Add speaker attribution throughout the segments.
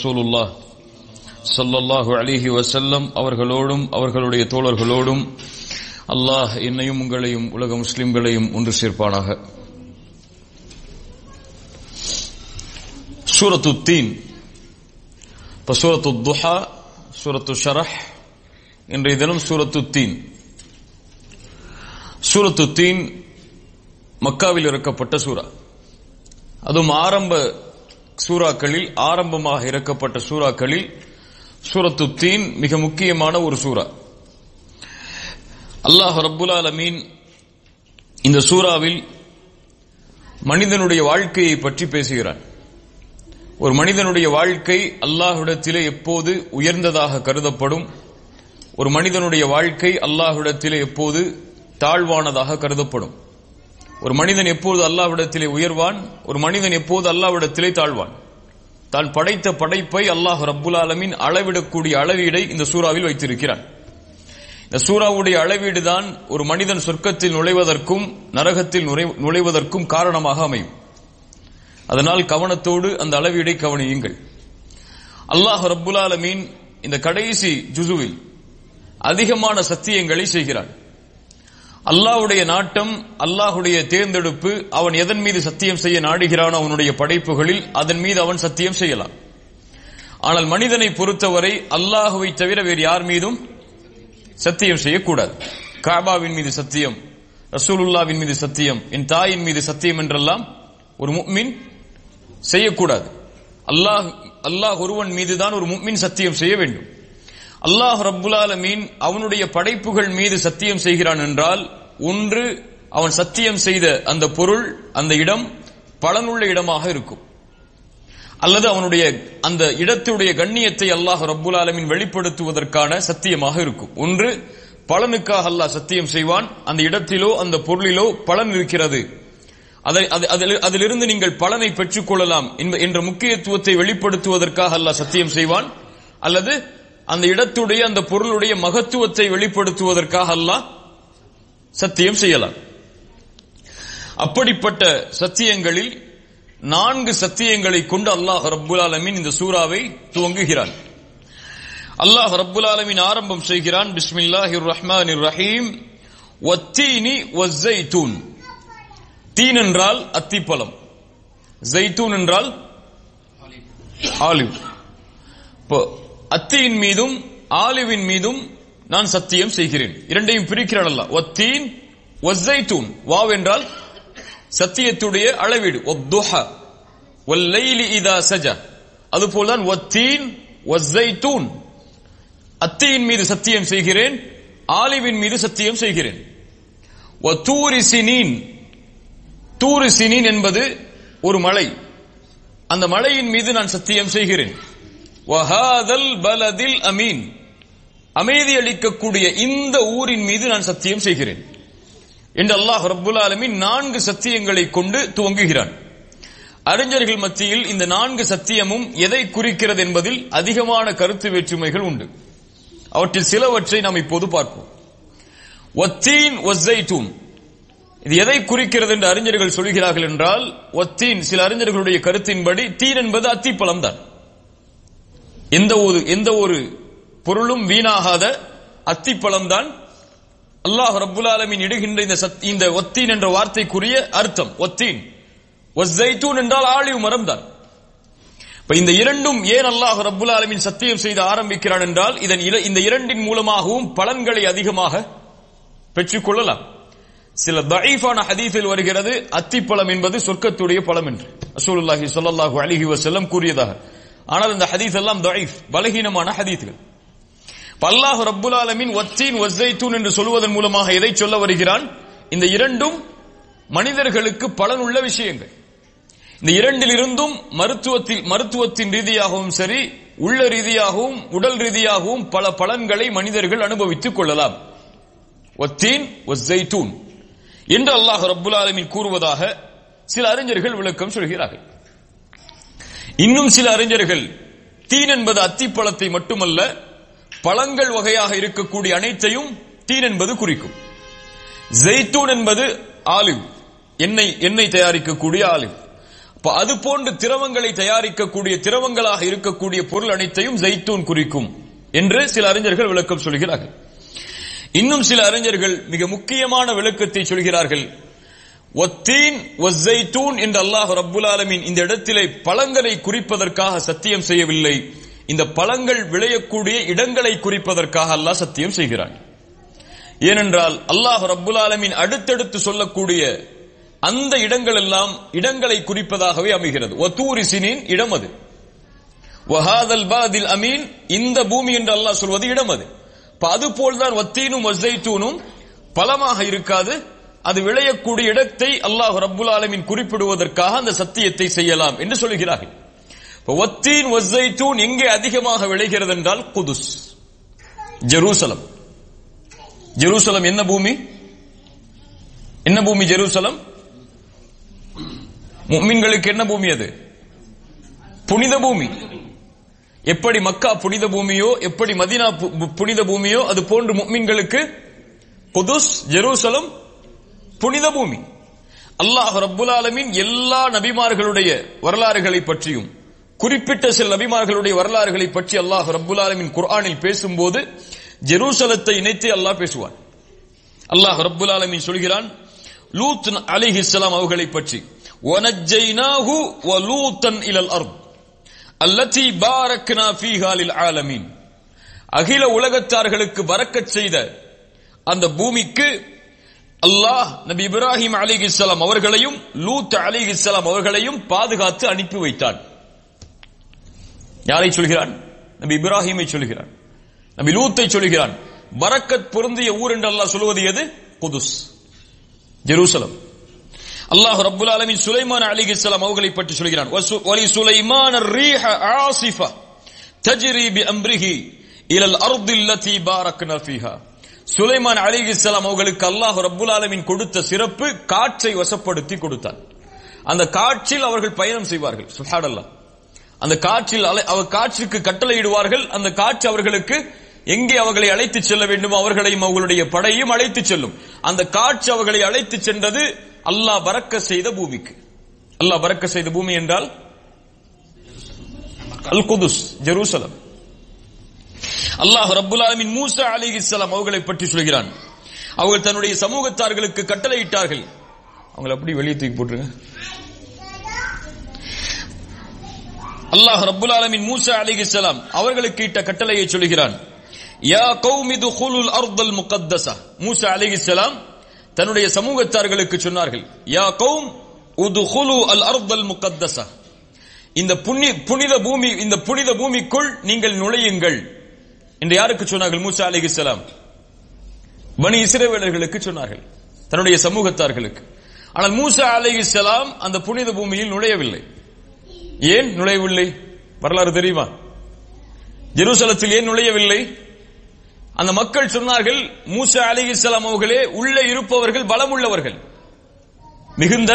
Speaker 1: ரசூலுல்லாஹ் ஸல்லல்லாஹு அலைஹி வஸல்லம் அவர்களோடும் அவர்களுடைய தோழர்களோடும் அல்லாஹ் என்னையும் உங்களையும் உலக முஸ்லிம்களையும் ஒன்று சேர்ப்பானாக. சூரத்து தீன், சூரத்து துஹா, சூரத்து ஷரஹ், இன்றைய தினம் சூரத்து தீன். சூரத்து தீன் மக்காவில் இறக்கப்பட்ட சூரா. அதுவும் ஆரம்ப சூறாக்களில், ஆரம்பமாக இறக்கப்பட்ட சூறாக்களில் சூரத்து தீன் மிக முக்கியமான ஒரு சூரா. அல்லாஹ் ரப்புல் ஆலமீன் இந்த சூறாவில் மனிதனுடைய வாழ்க்கையை பற்றி பேசுகிறான். ஒரு மனிதனுடைய வாழ்க்கை அல்லாஹ்விடத்திலே எப்போது உயர்ந்ததாக கருதப்படும், ஒரு மனிதனுடைய வாழ்க்கை அல்லாஹ்விடத்திலே எப்போது தாழ்வானதாக கருதப்படும். ஒரு மனிதன் எப்போது அல்லாஹ்விடத்திலே உயர்வான், ஒரு மனிதன் எப்போது அல்லாஹ்விடத்திலே தாழ்வான். தான் படைத்த படைப்பை அல்லாஹ் ரப்புல் ஆலமீன் அளவிடக்கூடிய அளவீடை இந்த சூறாவில் வைத்திருக்கிறான். இந்த சூறாவுடைய அளவீடுதான் ஒரு மனிதன் சொர்க்கத்தில் நுழைவதற்கும் நரகத்தில் நுழைவதற்கும் காரணமாக அமையும். அதனால் கவனத்தோடு அந்த அளவீடை கவனியுங்கள். அல்லாஹ் ரப்புல் ஆலமீன் இந்த கடைசி ஜுசுவில் அதிகமான சத்தியங்களை செய்கிறான். அல்லாஹ்வுடைய நாட்டம், அல்லாஹ்வுடைய தேர்ந்தெடுப்பு, அவன் எதன் மீது சத்தியம் செய்ய நாடுகிறானோ அவனுடைய படைப்புகளில் அதன் மீது அவன் சத்தியம் செய்யலாம். ஆனால் மனிதனை பொறுத்தவரை அல்லாஹுவை தவிர வேறு யார் மீதும் சத்தியம் செய்யக்கூடாது. காபாவின் மீது சத்தியம், ரசூலுல்லாவின் மீது சத்தியம், என் தாயின் மீது சத்தியம் என்றெல்லாம் ஒரு முஃமின் செய்யக்கூடாது. அல்லாஹ் ஒருவன் மீதுதான் ஒரு முஃமின் சத்தியம் செய்ய வேண்டும். அல்லாஹ் ரப்புல் ஆலமீன் அவனுடைய படைப்புகள் மீது சத்தியம் செய்கிறான் என்றால், ஒன்று அவன் சத்தியம் செய்த அந்த பொருள், அந்த இடம் பலனுள்ள இடமாக இருக்கும், அல்லது அவனுடைய அந்த இடத்துடைய கண்ணியத்தை அல்லாஹ் ரப்புல் ஆலமீன் வெளிப்படுத்துவதற்கான சத்தியமாக இருக்கும். ஒன்று பலனுக்காக அல்லாஹ் சத்தியம் செய்வான், அந்த இடத்திலோ அந்த பொருளிலோ பலன் இருக்கிறது, அதிலிருந்து நீங்கள் பலனை பெற்றுக் கொள்ளலாம் என்ற முக்கியத்துவத்தை வெளிப்படுத்துவதற்காக அல்லாஹ் சத்தியம் செய்வான், அல்லது அந்த இடத்துடைய அந்த பொருளுடைய மகத்துவத்தை வெளிப்படுத்துவதற்காக அல்லாஹ் சத்தியம் செய்யலாம். அப்படிப்பட்ட சத்தியங்களில் 4 சத்தியங்களை கொண்டு அல்லாஹ் ரப்புல் ஆலமீன் இந்த சூராவை துவங்குகிறான். அல்லாஹ் ரப்புல் ஆலமீன் ஆரம்பம் செய்கிறான், பிஸ்மில்லாஹிர் ரஹ்மானிர் ரஹீம், வத்தீனி வஸ்ஸைத்தூன். தீன் என்றால் அத்திப்பழம், ஜைத்தூன் என்றால் ஆலிவ். அத்தியின் மீதும் ஆலிவின் மீதும் நான் சத்தியம் செய்கிறேன். இரண்டையும் பிரிக்கிறான் அல்லாஹ். வத்தீன் வஸ்ஸைத்தூன், வாவ் என்றால் சத்தியத்துடைய அளவீடு, வத்துஹா வல்லைலி இதா சஜா. அதுபோல்தான் வத்தீன் வஸ்ஸைத்தூன், அத்தியின் மீது சத்தியம் செய்கிறேன், ஆலிவின் மீது சத்தியம் செய்கிறேன். வதூரி சினீன், தூரி சினீன் என்பது ஒரு மலை, அந்த மலையின் மீது நான் சத்தியம் செய்கிறேன். வஹாதல் பலதில் அமீன், அமைதி அளிக்கக்கூடிய இந்த ஊரின் மீது நான் சத்தியம் செய்கிறேன் என்று அல்லாஹ் ரப்புல் ஆலமீன் 4 சத்தியங்களை கொண்டு துவங்குகிறான். அறிஞர்கள் மத்தியில் இந்த 4 சத்தியமும் எதை குறிக்கிறது என்பதில் அதிகமான கருத்து வேற்றுமைகள் உண்டு. அவற்றில் சிலவற்றை நாம் இப்போது பார்ப்போம். வத்தீன் வஸ்ஸைத்தூன், இது எதை குறிக்கிறது என்று அறிஞர்கள் சொல்கிறார்கள் என்றால், வத்தீன், சில அறிஞர்களுடைய கருத்தின்படி தீன் என்பது அத்திப்பழம் தான். எந்த ஒரு பொருளும் வீணாகாத அத்திப்பழம் தான் அல்லாஹ் ரப்புல் ஆலமீன் இடுகின்ற இந்த வத்தீன் என்ற வார்த்தைக்குரிய அர்த்தம். வத்தீன் வஸ்ஸைத்தூன் என்றால் ஆலிவ் மரம் தான். இந்த இரண்டும் ஏன் அல்லாஹ் ரப்புல் ஆலமீன் சத்தியம் செய்து ஆரம்பிக்கிறான் என்றால், இந்த இரண்டின் மூலமாகவும் பலன்களை அதிகமாக பெற்றுக் கொள்ளலாம். சில தஈஃபான ஹதீஸில் வருகிறது, அத்திப்பழம் என்பது சொர்க்கத்துடைய பழம் என்று ரசூலுல்லாஹி ஸல்லல்லாஹு அலைஹி வஸல்லம் கூறியதாக. ஆனால் இந்த ஹதீஸ் எல்லாம் தஈஃப், பலகீனமான ஹதீஸ்கள். அல்லாஹ் ரப்புல் ஆலமீன் வத்தீன் வஸ்ஸைத்தூன் என்று சொல்வதன் மூலமாக எதை சொல்ல வருகிறான்? இந்த இரண்டும் மனிதர்களுக்கு பலனுள்ள விஷயங்கள். இந்த இரண்டிலிருந்தும் மருத்துவத்தின் ரீதியாகவும் சரி, உள்ள ரீதியாகவும் உடல் ரீதியாகவும் பல பலன்களை மனிதர்கள் அனுபவித்துக் கொள்ளலாம். வத்தீன் வஸ்ஸைத்தூன் என்று அல்லாஹ் ரப்புல் ஆலமீன் கூறுவதாக சில அறிஞர்கள் விளக்கம் சொல்கிறார்கள். இன்னும் சில அறிஞர்கள் தீன் என்பது அத்திப்பழத்தை மட்டுமல்ல, பழங்கள் வகையாக இருக்கக்கூடிய அனைத்தையும் தீன் என்பது குறிக்கும். ஜெய்தூன் என்பது ஆலிவ், எண்ணெய் தயாரிக்கக்கூடிய ஆலிவ். அது போன்று திரவங்களை தயாரிக்கக்கூடிய திரவங்களாக இருக்கக்கூடிய பொருள் அனைத்தையும் ஜைத்தூன் குறிக்கும் என்று சில அறிஞர்கள் விளக்கம் சொல்கிறார்கள். இன்னும் சில அறிஞர்கள் மிக முக்கியமான விளக்கத்தை சொல்கிறார்கள். வத்தீன் வஸ்ஸைத்தூன் என்று அல்லாஹ் ரப்புல் ஆலமீன் இந்த இடத்திலே பழங்களை குறிப்பதற்காக சத்தியம் செய்யவில்லை, இந்த பழங்கள் விளையக்கூடிய இடங்களை குறிப்பதற்காக அல்லாஹ் சத்தியம் செய்கிறான். ஏனென்றால் அல்லாஹ் ரப்புல் ஆலமீன் அடுத்தடுத்து சொல்லக்கூடிய அந்த இடங்கள் எல்லாம் இடங்களை குறிப்பதாகவே அமைகிறது. வதூரி சினீன் இடம் அது, வஹாதல் பாதில் அமீன் இந்த பூமி என்று அல்லாஹ் சொல்வது இடம் அது. அதுபோல்தான் வத்தீனும் வஸ்ஸைத்தூனும் பழமாக இருக்காது, அது விளையக்கூடிய இடத்தை அல்லாஹ் ரப்புல் ஆலமீன் குறிப்பிடுவதற்காக அந்த சத்தியத்தை செய்யலாம் என்று சொல்கிறார்கள். வத்தீன் வஸ்ஸைத்தூன் எங்கே அதிகமாக விளைகிறது என்றால் குதுஸ், ஜெருசலம். ஜெருசலம் என்ன பூமி? என்ன பூமி ஜெருசலம்? முஃமின்களுக்கு என்ன பூமி அது? புனித பூமி. எப்படி மக்கா புனித பூமியோ, எப்படி மதீனா புனித பூமியோ, அது போன்று முஃமின்களுக்கு குதுஸ் ஜெருசலம் புனித பூமி. அல்லாஹ் ரப்புல் ஆலமீன் எல்லா நபிமார்களுடைய வரலாறுகளை பற்றியும் குறிப்பிட்ட சில நபிமார்களுடைய வரலாறுகளை பற்றி அல்லாஹ் ரப்புல் ஆலமீன் குர்ஆனில் பேசும்போது ஜெருசலத்தை இணைத்து அல்லாஹ் பேசுவான். அல்லாஹ் ரப்புல் ஆலமீன் சொல்கிறான் லூத் அலைஹிஸ்ஸலாம் அவர்களை பற்றி, வனஜ்ஜைனாஹு வலூத்தன் இலல் அர்த் அல்லதி பாரக்னா ஃபீஹா லில் ஆலமீன். அகில உலகத்தார்களுக்கு பரக்கத் செய்த அந்த பூமிக்கு அல்லாஹ் நபி இப்ராஹிம் அலைஹிஸ்ஸலாம் அவர்களையும் லூத் அலைஹிஸ்ஸலாம் அவர்களையும் பாதுகாத்து அனுப்பி வைத்தான். யாரை சொல்கிறான்? நபி இப்ராஹிமை சொல்கிறான், நபி லூத்தை சொல்கிறான். பரக்கத் பொருந்திய ஊர் என்று அல்லாஹ் சொல்வது எது? குதுஸ், ஜெருசலம். அல்லாஹ் ரப்புல் ஆலமீன் சுலைமான் அலைஹிஸ்ஸலாம் அவர்களை பற்றி சொல்கிறான், வலி சுலைமான الريح عاصفة تجري بأمره إلى الأرض التي باركنا فيها. சுலைமான் அலைஹிஸ்ஸலாம் அவர்களுக்கு அல்லாஹ் ரப்புல் ஆலமீன் கொடுத்த சிறப்பு காற்றை வசப்படுத்தி கொடுத்தான். அந்த காற்றில் அவர்கள் பயணம் செய்வார்கள். சுப்ஹானல்லாஹ். அந்த காற்றில் காற்றுக்கு கட்டளையிடுவார்கள். அந்த காற்று அவர்களுக்கு எங்கே அவர்களை அழைத்து செல்ல வேண்டுமோ அவர்களையும் அவர்களுடைய படையும் அழைத்து செல்லும். அந்த காற்று அவர்களை அழைத்து சென்றது அல்லாஹ் பரக்க செய்த பூமிக்கு. அல்லாஹ் பரக்க செய்த பூமி என்றால் அல் குதுஸ், ஜெருசலம். அல்லாஹ் ரப்புல் ஆலமீன் மூசா அலைஹிஸ்ஸலாம் அவர்களை பற்றி சொல்கிறான், அவர்கள் தன்னுடைய சமூகத்தார்களுக்கு கட்டளையிட்டார்கள். அவங்களை அப்படி வெளியே தூக்கி போட்டுருங்க. அல்லாஹ் ரப்புல் ஆலமீன் மூசா அலைஹிஸ்ஸலாம் அவர்களுக்கு இட்ட கட்டளையை சொல்கிறான், யா கௌமி துகுலுல் அர்தல் முகத்தஸா. மூசா அலைஹிஸ்ஸலாம் தன்னுடைய சமூகத்தார்களுக்கு சொன்னார்கள், யா கௌம் உதுகுலு அல் அர்தல் முகத்தஸா. இந்த புனித பூமிக்குள் நீங்கள் நுழையுங்கள் என்று யாருக்கு சொன்னார்கள்? மூசா அலைஹிஸ்ஸலாம் பனி இஸ்ரவேலர்களுக்கு சொன்னார்கள், தன்னுடைய சமூகத்தார்களுக்கு. ஆனால் மூசா அலைஹிஸ்ஸலாம் அந்த புனித பூமியில் நுழையவில்லை. ஏன் நுழையவில்லை? வரலாறு தெரியுமா? ஜெருசலத்தில் ஏன் நுழையவில்லை? அந்த மக்கள் சொன்னார்கள், மூசா அலைஹிஸ்ஸலாம் அவர்களே உள்ளே இருப்பவர்கள் பலமுள்ளவர்கள், மிகுந்த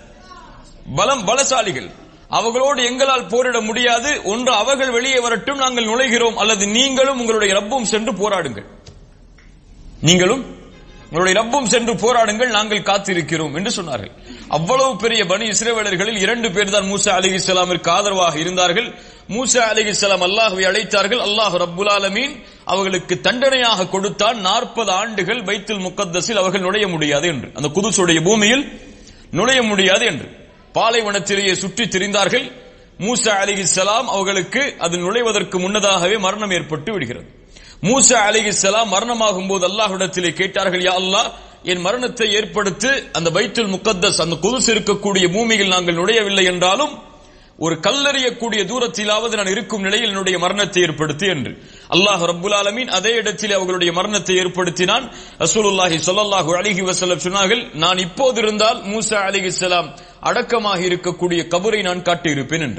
Speaker 1: பலசாலிகள், அவர்களோடு எங்களால் போரிட முடியாது. ஒன்று அவர்கள் வெளியே வரட்டும், நாங்கள் நுழைகிறோம், அல்லது நீங்களும் உங்களுடைய ரப்பும் சென்று போராடுங்கள், நீங்களும் உங்களுடைய ரப்பும் சென்று போராடுங்கள், நாங்கள் காத்திருக்கிறோம் என்று சொன்னார்கள். அவ்வளவு பெரிய பனி இஸ்ரவேலர்களில் 2 பேர் தான் மூசா அலைஹிஸ்ஸலாமிற்கு ஆதரவாக இருந்தார்கள். மூசா அலைஹிஸ்ஸலாம் அல்லாஹ்வை அழைத்தார்கள். அல்லாஹ் ரப்புல் ஆலமீன் அவர்களுக்கு தண்டனையாக கொடுத்தான், 40 ஆண்டுகள் பைத்துல் முகத்தஸில் அவர்கள் நுழைய முடியாது என்று, அந்த குதுஸுடைய பூமியில் நுழைய முடியாது என்று பாலைவனத்திலேயே சுற்றித் திரிந்தார்கள். மூசா அலைஹிஸ்ஸலாம் அவர்களுக்கு அது நுழைவதற்கு முன்னதாகவே மரணம் ஏற்பட்டு விடுகிறது. மூசா அலைஹிஸ்ஸலாம் மரணமாகும் போது அல்லாஹ்விடத்திலே கேட்டார்கள், யா அல்லாஹ், என் மரணத்தை ஏற்படுத்து, அந்த பைத்துல் முகத்தஸ் அந்த குதுஸ் இருக்கக்கூடிய பூமியில் நாங்கள் நுழையவில்லை என்றாலும் ஒரு கல்லறியக்கூடிய தூரத்திலாவது நான் இருக்கும் நிலையில் என்னுடைய மரணத்தை ஏற்படுத்தி என்று. அல்லாஹ் ரப்புல் ஆலமீன் அதே இடத்தில் அவர்களுடைய மரணத்தை ஏற்படுத்தினான். ரசூலுல்லாஹி ஸல்லல்லாஹு அலைஹி வஸல்லம் சொன்னார்கள், நான் இப்போது இருந்தால் மூசா அலைஹிஸ்ஸலாம் அடக்கமாக இருக்கக்கூடிய கபரை நான் காட்டியிருப்பேன் என்று.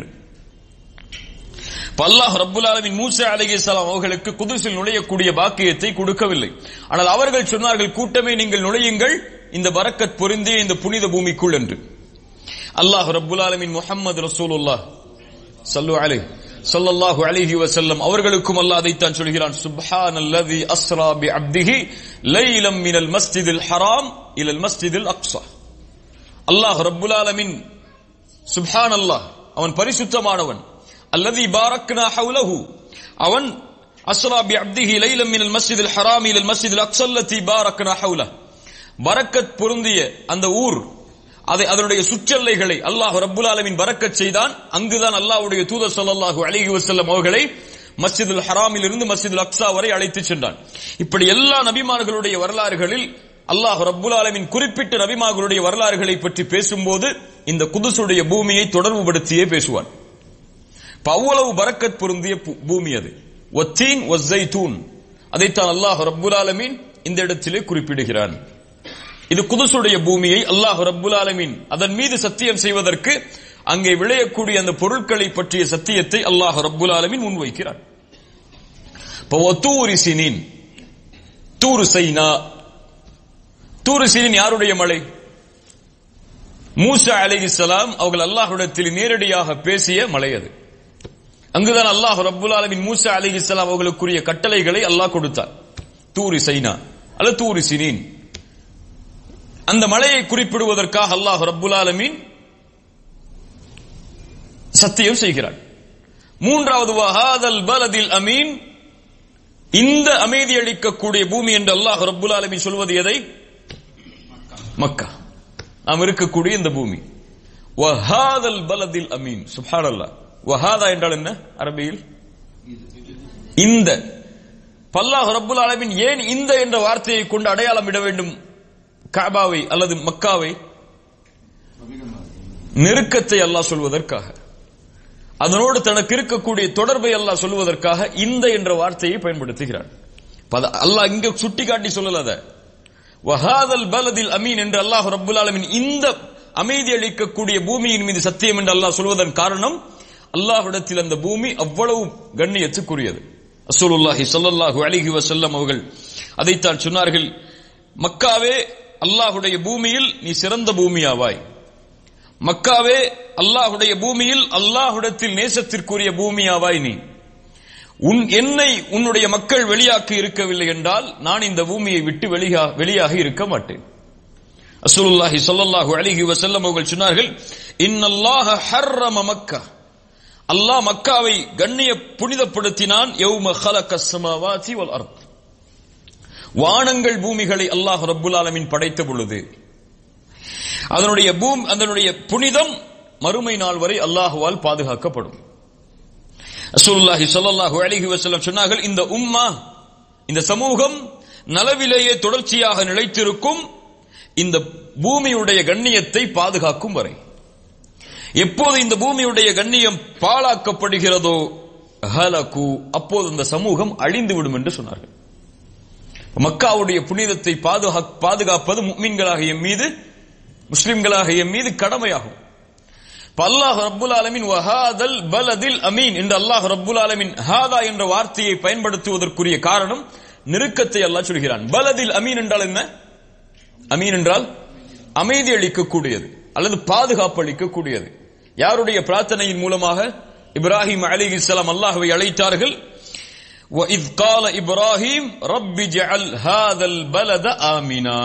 Speaker 1: அல்லாஹ் ரப்புல் ஆலமீன் மூசா அலைஹிஸ்ஸலாம் அவர்களுக்கு குதுஸில் நுழையக்கூடிய பாக்கியத்தை கொடுக்கவில்லை. ஆனால் அவர்கள் சொன்னார்கள், கூட்டமே நீங்கள் நுழையுங்கள் இந்த பரக்கத் பொருந்திய இந்த புனித பூமிக்குள் என்று. அல்லாஹ் ரப்புல் ஆலமீன் முஹம்மது ரசூலுல்லாஹ் ஸல்லல்லாஹு அலைஹி வஸல்லம் அவர்களுக்கும் அல்லாஹ் அதைத்தான் சொல்கிறான், சுப்ஹானல்லதி அஸ்ரா பி அப்திஹி லைலம் மினல் மஸ்ஜிதில் ஹராம் இலல் மஸ்ஜிதில் அக்ஸா. அல்லாஹ் ரப்புல் ஆலமீன் சுப்ஹானல்லாஹ், அவன் பரிசுத்தமானவன். அல்லதி பாரக்னா ஹவுலஹு, அவன் அஸ்ரா பி அப்திஹி லைலம் மினல் மஸ்ஜிதில் ஹராமி இலல் மஸ்ஜிதில் அக்ஸா அல்லதி பாரக்னா ஹவுலஹு, பரக்கத் பொருந்திய அந்த ஊர், அதனுடைய சுற்றெல்லைகளை அல்லாஹ் ரப்புல் ஆலமீன் பரக்கத் செய்தான். அங்குதான் அல்லாஹ்வுடைய தூதர் ஸல்லல்லாஹு அலைஹி வஸல்லம் அவர்களை மஸ்ஜிதுல் ஹராமில் இருந்து மஸ்ஜிதுல் அக்ஸா வரை அழைத்து சென்றான். இப்படி எல்லா நபிமார்களுடைய வரலாறுகளில் அல்லாஹ் ரப்புல் ஆலமீன் குறிப்பிட்ட நபிமார்களுடைய வரலாறுகளை பற்றி பேசும்போது இந்த குதுசுடைய பூமியை தொடர்புபடுத்தியே பேசுவான். அவ்வளவு பரக்கத் பொருந்திய பூமி அது. வத்தீன் வஸ்ஸைத்தூன், அதைத்தான் அல்லாஹ் ரப்புல் ஆலமீன் இந்த இடத்திலே குறிப்பிடுகிறான். இது குதுசுடைய பூமியை அல்லாஹ் ரப்புல் ஆலமீன் அதன் மீது சத்தியம் செய்வதற்கு அங்கே விளையக்கூடிய அந்த பொருட்களை பற்றிய சத்தியத்தை அல்லாஹ் ரப்புல் ஆலமீன் முன்வைக்கிறான். தூரு சினீன், தூரு சைனா. தூரு சினீன் யாருடைய மலை? மூசா அலைஹிஸ்ஸலாம் அவர்கள் அல்லாஹ்விடத்தில் நேரடியாக பேசிய மலை அது. அங்குதான் அல்லாஹ் ரப்புல் ஆலமீன் மூசா அலைஹிஸ்ஸலாம் அவர்களுக்குரிய கட்டளைகளை அல்லாஹ் கொடுத்தார். தூரு சைனா அல்ல தூரு சினீன். அந்த மலையை குறிப்பிடுவதற்காக அல்லாஹ் ரப்புல் ஆலமீன் சத்தியம் செய்கிறார். மூன்றாவது வஹாதல் பலதில் அமீன், இந்த அமைதி அளிக்கக்கூடிய பூமி என்று அல்லாஹ் ரப்புல் ஆலமீன் சொல்வது எதை? மக்கா, நாம் இருக்கக்கூடிய இந்த பூமி. வஹாதல் பலதில் அமீன். சுப்ஹானல்லாஹ். வஹாதா என்றால் என்ன அரபியில்? இந்த. அல்லாஹ் ரப்புல் ஆலமீன் ஏன் இந்த என்ற வார்த்தையை கொண்டு அடையாளம் இட வேண்டும் கஅபாவை அல்லது மக்காவை? நெருக்கத்தை அல்லாஹ் சொல்வதற்காக, அதனோடு தனக்கு இருக்கக்கூடிய தொடர்பை அல்லாஹ் சொல்வதற்காக இந்த என்ற வார்த்தையை பயன்படுத்துகிறார். அல்லாஹ் இங்க சுட்டிக்காட்டி சொல்லல. வஹாதல் பலதில் அமீன் என்று அல்லாஹ் ரப்புல் ஆலமீன் இந்த அமைதி அளிக்கக்கூடிய பூமியின் மீது சத்தியம் என்று அல்லாஹ் சொல்வதன் காரணம், அல்லாஹ்விடத்தில் அந்த பூமி அவ்வளவு கண்ணியத்துக்குரியது. ரசூலுல்லாஹி ஸல்லல்லாஹு அலைஹி வஸல்லம் அவர்கள் அதைத்தான் சொன்னார்கள், மக்காவே அல்லாஹ்வுடைய பூமியில் நீ சிறந்த பூமியாவாய். மக்காவே அல்லாஹ்வுடைய பூமியில் அல்லாஹ்விடத்தில் நேசத்திற்குரிய பூமியாவாய். நீ என்னை உன்னுடைய மக்கள் வெளியாக்கி இருக்கவில்லை என்றால் நான் இந்த பூமியை விட்டு வெளியாக இருக்க மாட்டேன். ரசூலுல்லாஹி ஸல்லல்லாஹு அலைஹி வஸல்லம் அவர்கள் சொன்னார்கள், இன்னல்லாஹ ஹர்ரம மக்கா, அல்லாஹ் மக்காவை கண்ணிய புனிதப்படுத்தினான். யௌம ஹலகஸ் ஸமாவாதி வல் அர்த், வானங்கள் பூமிகளை அல்லாஹ் ரப்புல் ஆலமீன் படைத்த பொழுது அதனுடைய புனிதம் மறுமை நாள் வரை அல்லாஹ்வால் பாதுகாக்கப்படும். ரசூலுல்லாஹி ஸல்லல்லாஹு அலைஹி வஸல்லம் சொன்னார்கள், இந்த உம்மா, இந்த சமூகம் நலவிலேயே தொடர்ச்சியாக நிலைத்திருக்கும் இந்த பூமியுடைய கண்ணியத்தை பாதுகாக்கும் வரை. எப்போது இந்த பூமியுடைய கண்ணியம் பாழாக்கப்படுகிறதோ ஹலகு, அப்போது இந்த சமூகம் அழிந்துவிடும் என்று சொன்னார்கள். மக்காவுடைய புனிதத்தை பாதுகாப்பது முஃமின்களாக எம் மீது, முஸ்லிம்களாக எம் மீது கடமையாகும். அல்லாஹ் ரப்புல் ஆலமீன் வஹாதல் பலதில் அமீன் என்று அல்லாஹ் ரப்புல் ஆலமீன் ஹாதா என்ற வார்த்தையை பயன்படுத்துவதற்குரிய காரணம் நெருக்கத்தை அல்லாஹ் சொல்கிறான். பலதில் அமீன் என்றால் என்ன? அமீன் என்றால் அமைதி அளிக்கக்கூடியது அல்லது பாதுகாப்பு அளிக்கக்கூடியது. யாருடைய பிரார்த்தனையின் மூலமாக? இப்ராஹிம் அலைஹிஸ்ஸலாம் அல்லாஹ்வை அழைத்தார்கள். وَإِذْ قَالَ إِبْرَاهِيمُ رَبِّ اجْعَلْ هَذَا الْبَلَدَ آمِنًا,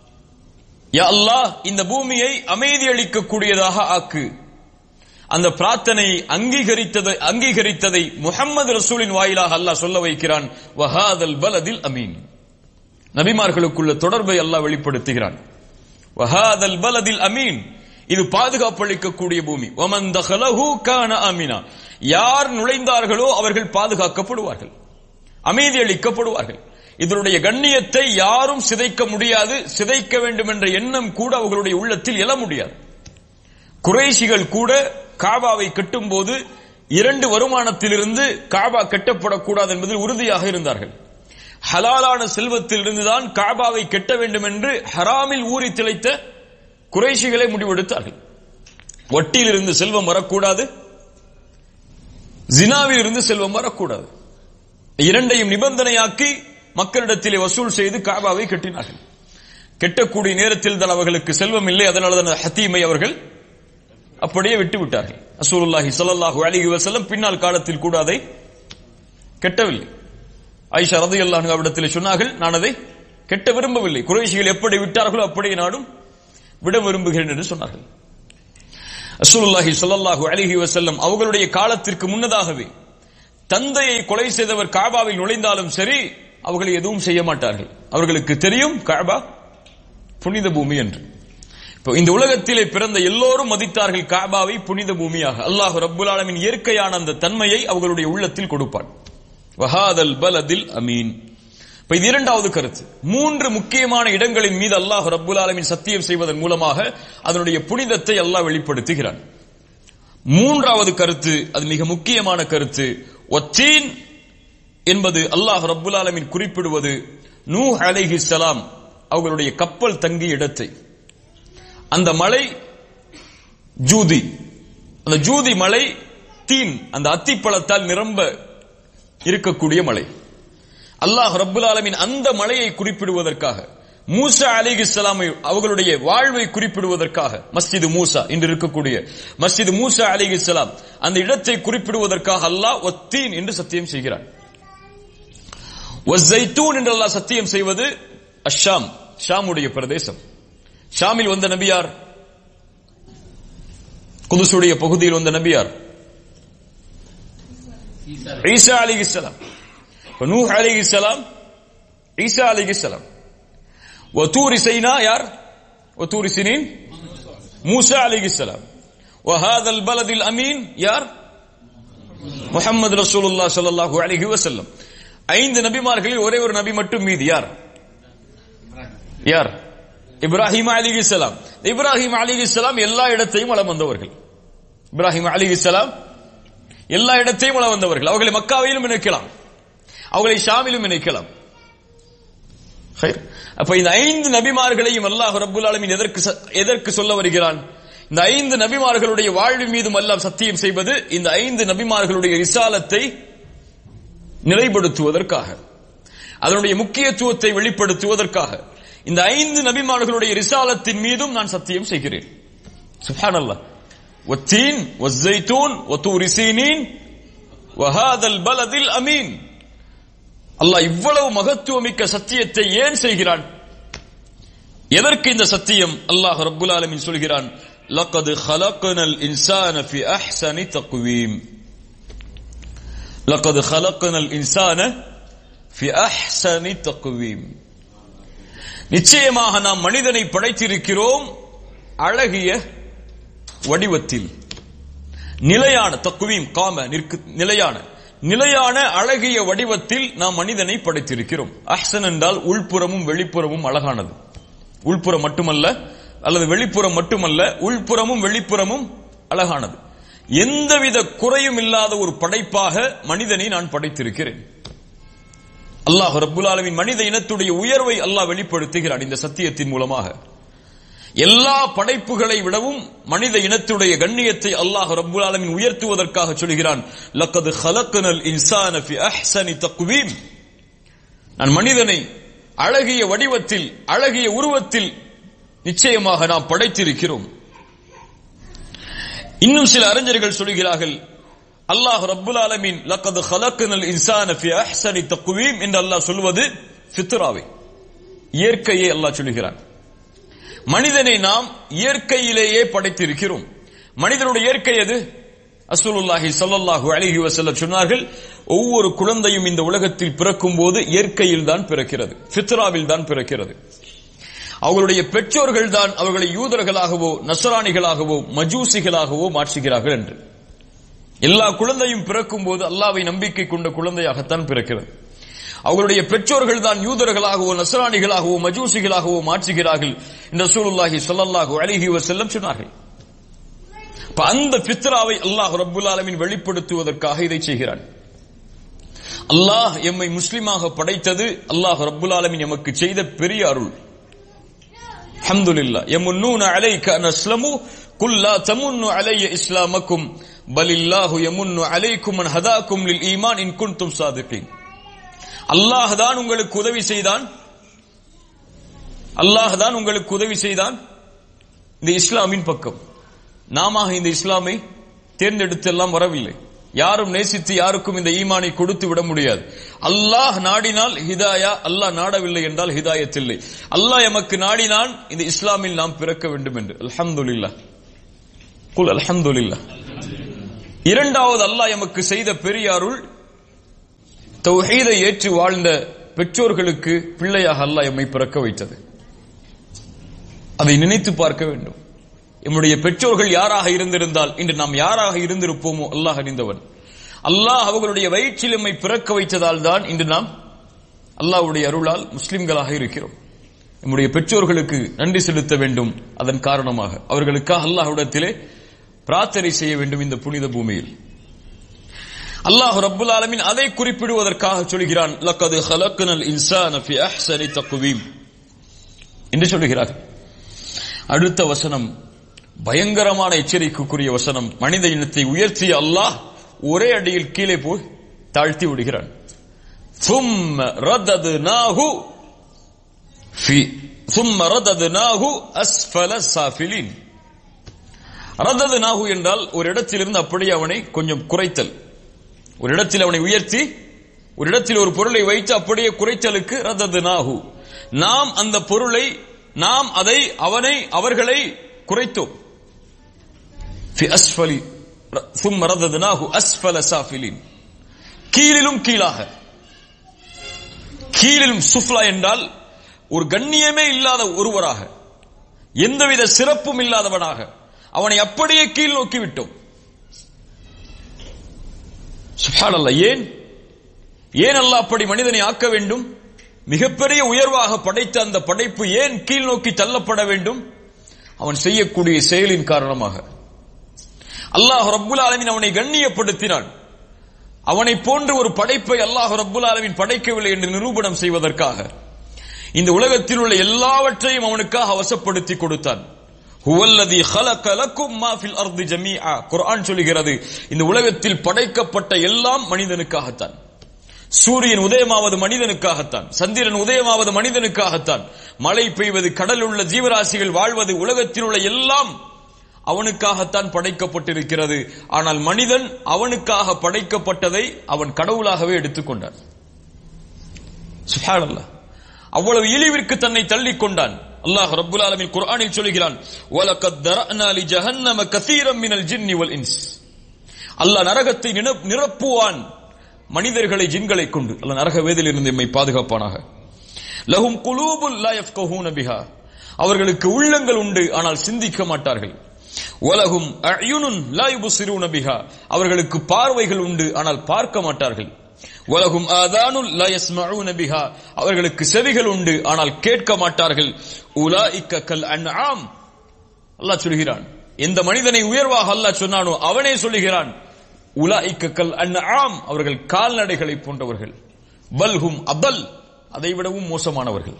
Speaker 1: யா அல்லாஹ் இந்த பூமியை அமைதி அளிக்கக்கூடியதாக ஆக்கு. அந்த பிரார்த்தனை அங்கீகரித்ததை முஹம்மது ரசூலின் வாயிலாக அல்லாஹ் சொல்ல வைக்கிறான். வஹாதல் பலதில் அமீன், நபிமார்களுக்குள்ள தொடர்பை அல்லாஹ் வெளிப்படுத்துகிறான். வஹாதல் பலதில் அமீன், இது பாதுகாப்பு அளிக்கக்கூடிய பூமி. வமன் தஹலஹு கான ஆமினா, யார் நுழைந்தார்களோ அவர்கள் பாதுகாக்கப்படுவார்கள், அமைதி அளிக்கப்படுவார்கள். இதனுடைய கண்ணியத்தை யாரும் சிதைக்க முடியாது. சிதைக்க வேண்டும் என்ற எண்ணம் கூட அவர்களுடைய உள்ளத்தில் எழ முடியாது. குறைஷிகள் கூட காபாவை கட்டும் போது 2 வருமானத்திலிருந்து காபா கட்டப்படக்கூடாது என்பதில் உறுதியாக இருந்தார்கள். ஹலாலான செல்வத்தில் இருந்துதான் காபாவை கட்ட வேண்டும் என்று ஹராமில் ஊறி திளைத்த குறைஷிகளை முடிவெடுத்தார்கள். வட்டியில் இருந்து செல்வம் வரக்கூடாது, ஜினாவில் இருந்து செல்வம் வரக்கூடாது. இரண்டையும் நிபந்தனையாக்கி மக்களிடத்திலே வசூல் செய்து காபாவை கட்டினார்கள். கெட்டக்கூடிய நேரத்தில் தான் அவர்களுக்கு செல்வம் இல்லை. அதனால்தான் ஹத்தீமை அவர்கள் அப்படியே விட்டுவிட்டார்கள். ரசூலுல்லாஹி ஸல்லல்லாஹு அலைஹி வஸல்லம் பின்னால் காலத்தில் கூட அதை கெட்டவில்லை. ஆயிஷா ரலியல்லாஹு அன்ஹா அவரிடத்தில் சொன்னார்கள், நான் அதை கெட்ட விரும்பவில்லை, குறைஷிகள் எப்படி விட்டார்களோ அப்படியே நானும் விட விரும்புகிறேன் என்று சொன்னார்கள். ரசூலுல்லாஹி ஸல்லல்லாஹு அலைஹி வஸல்லம் அவர்களுடைய காலத்திற்கு முன்னதாகவே தந்தையை கொலை செய்தவர் காபாவில் நுழைந்தாலும் சரி அவர்கள் எதுவும் செய்ய மாட்டார்கள். அவர்களுக்கு தெரியும் காபா புனித பூமி என்று. இப்போ இந்த உலகத்திலே பிறந்த எல்லோரும் மதித்தார்கள் காபாவை புனித பூமியாக. அல்லாஹ் ரப்புல் ஆலமீன் இயற்கையான அந்த தன்மையை அவர்களுடைய உள்ளத்தில் கொடுப்பான். வஹாதல் பலதில் அமீன். இப்ப இது இரண்டாவது கருத்து. 3 முக்கியமான இடங்களின் மீது அல்லாஹ் ரப்புல் ஆலமீன் சத்தியம் செய்வதன் மூலமாக அதனுடைய புனிதத்தை அல்லாஹ் வெளிப்படுத்துகிறான். 3வது கருத்து, அது மிக முக்கியமான கருத்து. வத்தீன் என்பது அல்லாஹ் ரப்புல் ஆலமீன் குறிப்பிடுவது நூஹ் அலைஹிஸ்ஸலாம் அவர்களுடைய கப்பல் தங்கிய இடத்தை. அந்த மலை ஜூதி, அந்த ஜூதி மலை தீன், அந்த அத்திப்பழத்தால் நிரம்ப இருக்கக்கூடிய மலை. அல்லாஹ் ரப்புல் ஆலமீன் அந்த மலையை குறிப்பிடுவதற்காக, மூசா அலைஹிஸ்ஸலாம் அவர்களுடைய வாழ்வை குறிப்பிடுவதற்காக, மஸ்ஜித் மூசா இன்று இருக்கக்கூடிய மஸ்ஜித் மூசா அலைஹிஸ்ஸலாம் அந்த இடத்தை குறிப்பிடுவதற்காக அல்லாஹ் வத்தீன் என்று சத்தியம் செய்கிறான். வஸ்ஸைத்தூன் என்று அல்லாஹ் சத்தியம் செய்வது அஷ்ஷாம், ஷாமுடைய பிரதேசம். ஷாமில் வந்த நபியார், குதுசுடைய பகுதியில் வந்த நபியார் ஈசா அலைஹிஸ்ஸலாம். நூஹ் அலைஹிஸ்ஸலாம், ஈசா அலைஹிஸ்ஸலாம். வதூர் சைனா யார்? வதூர் சினீன் மூசா அலைஹிஸ்ஸலாம். வஹாதல் பலதில் அமீன் யார்? முஹம்மது ரசூலுல்லாஹ் ஸல்லல்லாஹு அலைஹி வஸல்லம். 5 நபிமார்களில் ஒரே ஒரு நபி மட்டும் மீதி. யார்? யார்? இப்ராஹிம் அலைஹிஸ்ஸலாம். இப்ராஹிம் அலைஹிஸ்ஸலாம் எல்லா இடத்தையும் வலம் வந்தவர்கள். இப்ராஹிம் அலைஹிஸ்ஸலாம் எல்லா இடத்தையும் வலம் வந்தவர்கள். அவர்களை மக்காவிலும் இணைக்கலாம், அவர்களை ஷாமிலும் இணைக்கலாம். அப்ப இந்த 5 நபிமார்களையும் அல்லாஹ் ரப்புல் ஆலமீன் எதற்கு சொல்ல வருகிறான்? இந்த 5 நபிமார்களுடைய வாழ்வின் மீதும் அல்லாஹ் சத்தியம் செய்வது இந்த 5 நபிமார்களுடைய ரிசாலத்தை நிலைப்படுத்துவதற்காக, அதனுடைய முக்கியத்துவத்தை வெளிப்படுத்துவதற்காக. இந்த 5 நபிமார்களுடைய ரிசாலத்தின் மீதும் நான் சத்தியம் செய்கிறேன். சுப்ஹானல்லாஹ். வத்தீன் வஸ்ஸைத்தூன் வதூர் சீனீன் வஹாதல் பலதில் அமீன். அல்லாஹ் இவ்வளவு மகத்துவமிக்க சத்தியத்தை ஏன் செய்கிறான்? எதற்கு இந்த சத்தியம்? அல்லாஹ் ரப்புல் ஆலமீன் சொல்கிறான், லக்கத் خلقنال இன்சான في احسن تقويم. லக்கத் خلقنال இன்சான في احسن تقويم. நிச்சயமாக நாம் மனிதனை படைத்திருக்கிறோம் அழகிய வடிவத்தில். நிலையான தக்வீம், காம நிலையான அழகிய வடிவத்தில் நாம் மனிதனை படைத்திருக்கிறோம். அஹ்சன் என்றால் உள்புறமும் வெளிப்புறமும் அழகானது. உள்புறம் மட்டுமல்ல, அல்லது வெளிப்புறம் மட்டுமல்ல, உள்புறமும் வெளிப்புறமும் அழகானது. எந்தவித குறையும் இல்லாத ஒரு படைப்பாக மனிதனை நான் படைத்திருக்கிறேன். அல்லாஹ் ரப்புல் ஆலமீன் மனித இனத்துடைய உயர்வை அல்லாஹ் வெளிப்படுத்துகிறான் இந்த சத்தியத்தின் மூலமாக. எல்லா படைப்புகளை விடவும் மனித இனத்துடைய கண்ணியத்தை அல்லாஹ் ரப்புல் ஆலமீன் உயர்த்துவதற்காக சொல்கிறான், லக்கத் خلقنال இன்சான في احسن تقويم. நான் மனிதனை அழகிய வடிவத்தில், அழகிய உருவத்தில் நிச்சயமாக நாம் படைத்திருக்கிறோம். இன்னும் சில அறிஞர்கள் சொல்கிறார்கள், அல்லாஹ் ரப்புல் ஆலமீன் லக்கத் خلقنال இன்சான في احسن تقويم என்று அல்லாஹ் சொல்வது ஃபித்ராவை, இயற்கையை அல்லாஹ் சொல்கிறான். மனிதனை நாம் இயற்கையிலேயே படைத்திருக்கிறோம். மனிதனுடைய இயற்கை எது? ரசூலுல்லாஹி ஸல்லல்லாஹு அலைஹி வஸல்லம் சொன்னார்கள், ஒவ்வொரு குழந்தையும் இந்த உலகத்தில் பிறக்கும் போது இயற்கையில் தான் பிறக்கிறது, ஃபித்ராவில் தான் பிறக்கிறது. அவர்களுடைய பெற்றோர்கள் தான் அவர்களை யூதர்களாகவோ நஸ்ரானிகளாகவோ மஜூசிகளாகவோ மாற்றுகிறார்கள் என்று. எல்லா குழந்தையும் பிறக்கும் போது அல்லாஹ்வை நம்பிக்கை கொண்ட குழந்தையாகத்தான் பிறக்கிறது. அவர்களுடைய பெற்றோர்கள் தான் யூதர்களாகவோ நஸ்ரானிகளாகவோ மஜூசிகளாகவோ மாற்றுகிறார்கள் என்று ரசூலுல்லாஹி ஸல்லல்லாஹு அலைஹி வஸல்லம் சொன்னார்கள். அந்த ஃபித்ராவை அல்லாஹ் ரப்புல் ஆலமீன் வெளிப்படுத்துவதற்காக இதை செய்கிறான். அல்லாஹ் எம்மை முஸ்லிமாக படைத்தது அல்லாஹ் ரப்புல் ஆலமீன் எமக்கு செய்த பெரிய அருள். அல்ஹம்துலில்லாஹ். யமுன்னூன அலைக அன் அஸ்லமு குல் லா தமுன்னு அலைய இஸ்லாமக்கும் பலில்லாஹு யமுன்னு அலைக்கும் அன் ஹதாக்கும் லில் ஈமான் இன் குன்தும் சாதிகீன். அல்லாஹ் தான் உங்களுக்கு உதவி செய்தான், அல்லாஹ் தான் உங்களுக்கு உதவி செய்தான் இந்த இஸ்லாமின் பக்கம். நாம இந்த இஸ்லாமை தேர்ந்தெடுத்தெல்லாம் வரவில்லை. யாரும் நேசித்து யாருக்கும் இந்த ஈமானை கொடுத்து விட முடியாது. அல்லாஹ் நாடினால் ஹிதாயா, அல்லாஹ் நாடவில்லை என்றால் ஹிதாயத் இல்லை. அல்லாஹ் எமக்கு நாடினான் இந்த இஸ்லாமில் நாம் பிறக்க வேண்டும் என்று. அல்ஹம்துலில்லாஹ். குல் அல்ஹம்துலில்லாஹ். இரண்டாவது அல்லாஹ் எமக்கு செய்த பெரிய அருள், தௌஹீதை ஏற்று வாழ்ந்த பெற்றோர்களுக்கு பிள்ளையாக அல்லாஹ் எம்மை பிறக்க வைத்தது. அதை நினைத்து பார்க்க வேண்டும். எம்முடைய பெற்றோர்கள் யாராக இருந்திருந்தால் இன்று நாம் யாராக இருந்திருப்போமோ அல்லாஹ் அறிந்தவன். அல்லாஹ் அவர்களுடைய வயிற்றில் எம்மை பிறக்க வைத்ததால் தான் இன்று நாம் அல்லாஹ்வுடைய அருளால் முஸ்லிம்களாக இருக்கிறோம். நம்முடைய பெற்றோர்களுக்கு நன்றி செலுத்த வேண்டும். அதன் காரணமாக அவர்களுக்காக அல்லாஹ்விடத்திலே பிரார்த்தனை செய்ய வேண்டும். இந்த புனித பூமியில் அல்லாஹ் ரப்புல் ஆலமீன் அதை குறிப்பிடுவதற்காக சொல்கிறான், லக்கது ஹலக்னல் இன்சான ஃபி அஹ்ஸனி தக்வீம் என்று சொல்கிறார். அடுத்த வசனம் பயங்கரமான எச்சரிக்கைக்குரிய வசனம். மனித இனத்தை உயர்த்திய அல்லாஹ் ஒரே அடியில் கீழே போய் தாழ்த்தி விடுகிறான். ثم رددناه أسفل السافلين. رددناه என்றால் ஒரு இடத்திலிருந்து அப்படியே அவனை கொஞ்சம் குறைத்தல். ஒரு இடத்தில் அவனை உயர்த்தி ஒரு இடத்தில் ஒரு பொருளை வைத்து அப்படியே குறைத்தலுக்கு ரததுனாஹு. நாம் அந்த பொருளை நாம் அதை அவர்களை குறைத்தோம். في أسفل ثم رددناه أسفل سافلين. கீழிலும் கீழாக. கீழிலும் சுஃப்லா என்றால் ஒரு கண்ணியமே இல்லாத ஒருவராக, எந்தவித சிறப்பும் இல்லாதவனாக அவனை அப்படியே கீழ் நோக்கி விட்டோம். சுப்ஹானல்லாஹ். ஏன் அல்லாஹ் அப்படி மனிதனை ஆக்க வேண்டும்? மிகப்பெரிய உயர்வாக படைத்த அந்த படைப்பு ஏன் கீழ் நோக்கி தள்ளப்பட வேண்டும்? அவன் செய்யக்கூடிய செயலின் காரணமாக. அல்லாஹ் ரப்புல் ஆலமீன் அவனை கண்ணியப்படுத்தினான். அவனை போன்ற ஒரு படைப்பை அல்லாஹ் ரப்புல் ஆலமீன் படைக்கவில்லை என்று நிரூபணம் செய்வதற்காக இந்த உலகத்தில் உள்ள எல்லாவற்றையும் அவனுக்காக வசப்படுத்தி கொடுத்தான். ஹுவல்லதி خلق لكم ما في الارض جميعا. குர்ஆன் சொல்கிறது, இந்த உலகத்தில் படைக்கப்பட்ட எல்லாம் மனிதனுக்காகத்தான். சூரியன் உதயமாவது மனிதனுக்காகத்தான், சந்திரன் உதயமாவது மனிதனுக்காகத்தான், மழை பெய்வது, கடலில் உள்ள ஜீவராசிகள் வாழ்வது, உலகத்தில் உள்ள எல்லாம் அவனுக்காகத்தான் படைக்கப்பட்டிருக்கிறது. ஆனால் மனிதன் அவனுக்காக படைக்கப்பட்டதை அவன் கடவுளாகவே எடுத்துக்கொண்டான். சுப்ஹானல்லாஹ். அவ்வளவு இழிவிற்கு தன்னை தள்ளிக் கொண்டான். அல்லாஹ் ரப்புல் ஆலமீன் குர்ஆனில் சொல்கிறான், வலகத் தரஅனா லி ஜஹன்னம கஸீரம் மினல் ஜின்னி வல் இன்ஸ். அல்லாஹ் நரகத்தை நிரப்புவான் மனிதர்களை ஜின்களை கொண்டு. அல்லாஹ் நரக வேதனையிலிருந்து நம்மை பாதுகாப்பானாக. லஹும் குலூபுல் லா யஃப்கஹூன பிஹா. அவர்களுக்கு உள்ளங்கள் உண்டு ஆனால் சிந்திக்க மாட்டார்கள். வலஹும் அயுனுன் லா யுப்சிரூன பிஹா. அவர்களுக்கு பார்வைகள் உண்டு ஆனால் பார்க்க மாட்டார்கள். வலஹும் ஆதானுல் லா யஸ்மஊன பிஹா. அவர்களுக்கு செவிகள் உண்டு ஆனால் கேட்க மாட்டார்கள். உலாயிக கல் அன்ஆம். அல்லாஹ் சொல்கிறான், எந்த மனிதனை உயர்வாக அல்லாஹ் சொன்னானோ அவனே சொல்கிறான், உலாயிக கல் அன்ஆம். அவர்கள் கால்நடைகளை போன்றவர்கள். பல்ஹும் அதல். அதைவிடவும் மோசமானவர்கள்.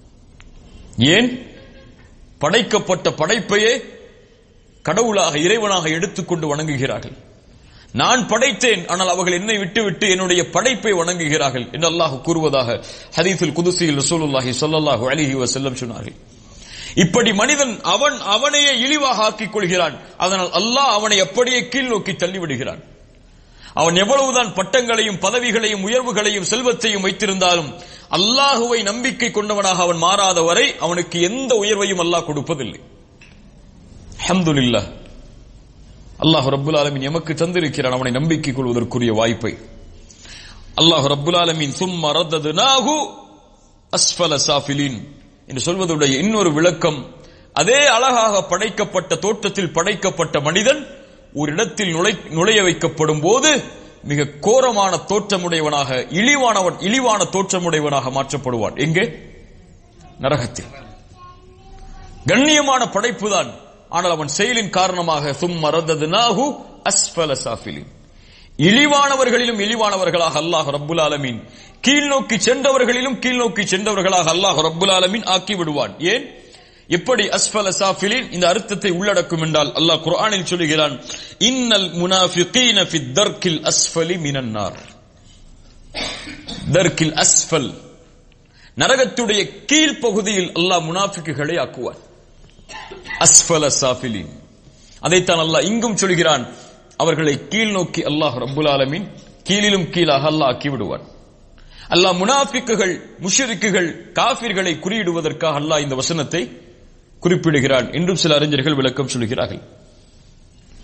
Speaker 1: ஏன்? படைக்கப்பட்ட படைப்பையே கடவுளாக இறைவனாக எடுத்துக்கொண்டு வணங்குகிறார்கள். நான் படைத்தேன் ஆனால் அவர்கள் என்னை விட்டுவிட்டு என்னுடைய படைப்பை வணங்குகிறார்கள் என்று அல்லாஹ் கூறுவதாக ஹதீஸுல் குதுஸியில் ரசூலுல்லாஹி ஸல்லல்லாஹு அலைஹி வஸல்லம் சொன்னார்கள். இப்படி மனிதன் அவனையே இழிவாக ஆக்கிக் கொள்கிறான். அதனால் அல்லாஹ் அவனை அப்படியே கீழ் நோக்கி தள்ளிவிடுகிறான். அவன் எவ்வளவுதான் பட்டங்களையும் பதவிகளையும் உயர்வுகளையும் செல்வத்தையும் வைத்திருந்தாலும் அல்லாஹுவை நம்பிக்கை கொண்டவனாக அவன் மாறாத வரை அவனுக்கு எந்த உயர்வையும் அல்லாஹ் கொடுப்பதில்லை. அல்ஹம்துலில்லாஹ். அல்லாஹ் ரப்புல் ஆலமீன் எமக்கு தந்திருக்கிறான் அவனை நம்பிக்கை கொள்வதற்குரிய வாய்ப்பை. அல்லாஹ் ரப்புல் ஆலமீன் சும்ம ரததுனாஹு அஸ்ஃபல சாஃபிலின் என்று சொல்வதுடைய இன்னொரு விளக்கம், அதே அழகாக படைக்கப்பட்ட தோற்றத்தில் படைக்கப்பட்ட மனிதன் ஒரு இடத்தில் நுழைய வைக்கப்படும் போது மிக கோரமான தோற்றமுடையவனாக, இழிவான தோற்றமுடையவனாக மாற்றப்படுவான். எங்கே? நரகத்தில். கண்ணியமான படைப்புதான், ஆனால் அவன் செயலின் காரணமாக சும்ம ரததுனாஹு அஸ்ஃபல சாஃபிலின். இழிவானவர்களிலும் இழிவானவர்களாக அல்லாஹ் ரப்புல் ஆலமீன், கீழ்நோக்கி சென்றவர்களிலும் கீழ்நோக்கி சென்றவர்களாக அல்லாஹ் ரப்புல் ஆலமீன் ஆக்கி விடுவான். ஏன்? எப்படி அஸ்ஃபல சாஃபிலின் இந்த அர்த்தத்தை உள்ளடக்கும் என்றால் அல்லாஹ் குர்ஆனில் சொல்கிறான், இன்னல் முனாஃபிகீன ஃபி தர்கில் அஸ்ஃபலி மினன் நார். தர்கில் அஸ்ஃபல், நரகத்துடைய கீழ் பகுதியில் அல்லாஹ் முனாஃபிக்குகளை ஆக்குவான். அஸ்ஃபல சாஃபிலின். அதைத்தான் அல்லாஹ் இங்கும் சொல்கிறான், அவர்களை கீழ் நோக்கி அல்லாஹ் ரப்புல் ஆலமீன் கீழிலும் கீழாக அல்லாஹ் ஆக்கி விடுவான். அல்லாஹ் முனாஃபிக்குகள், முஷ்ரிக்குகள், காஃபிர்களை குறியிடுவதற்காக அல்லாஹ் இந்த வசனத்தை குறிப்பிடுகிறான் என்றும் சில அறிஞர்கள் விளக்கம் சொல்கிறார்கள்.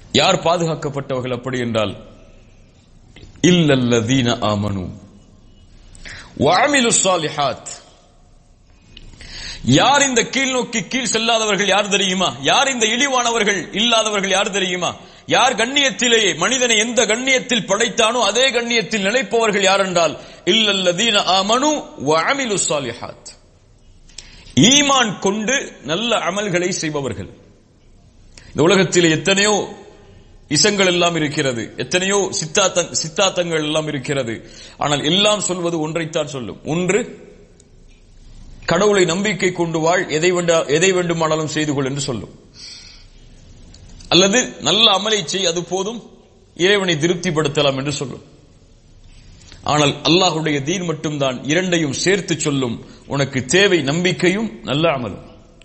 Speaker 1: யார் பாதுகாக்கப்பட்டவர்கள் அப்படி என்றால் இல்லல்லதீன ஆமனு வஅமிலுஸ் ஸாலிஹாத். யார் இந்த கீழ் நோக்கி கீழ் செல்லாதவர்கள் யார் தெரியுமா? யார் இந்த இழிவானவர்கள் இல்லாதவர்கள் யார் தெரியுமா? யார் கண்ணியத்திலேயே மனிதனை எந்த கண்ணியத்தில் படைத்தானோ அதே கண்ணியத்தில் நிலைப்பவர்கள் யார் என்றால் இல்லல்லதீன ஆமனு வஅமிலுஸ் ஸாலிஹாத். ஈமான் கொண்டு நல்ல அமல்களை செய்பவர்கள். இந்த உலகத்தில் எத்தனையோ இசங்கள் எல்லாம் இருக்கிறது, எத்தனையோ சித்தாந்தங்கள் எல்லாம் இருக்கிறது. ஆனால் எல்லாம் சொல்வது ஒன்றைத்தான் சொல்லும். ஒன்று, கடவுளை நம்பிக்கை கொண்டு வாழ், எதை வேண்டுமானாலும் செய்து கொள் என்று சொல்லும். அல்லது நல்ல அமலை செய், அது போதும், இறைவனை திருப்திப்படுத்தலாம் என்று சொல்லும். ஆனால் அல்லாஹ்வுடைய தீன் மட்டும்தான் இரண்டையும் சேர்த்து சொல்லும். உனக்கு தேவை நம்பிக்கையும் நல்ல அமலும்.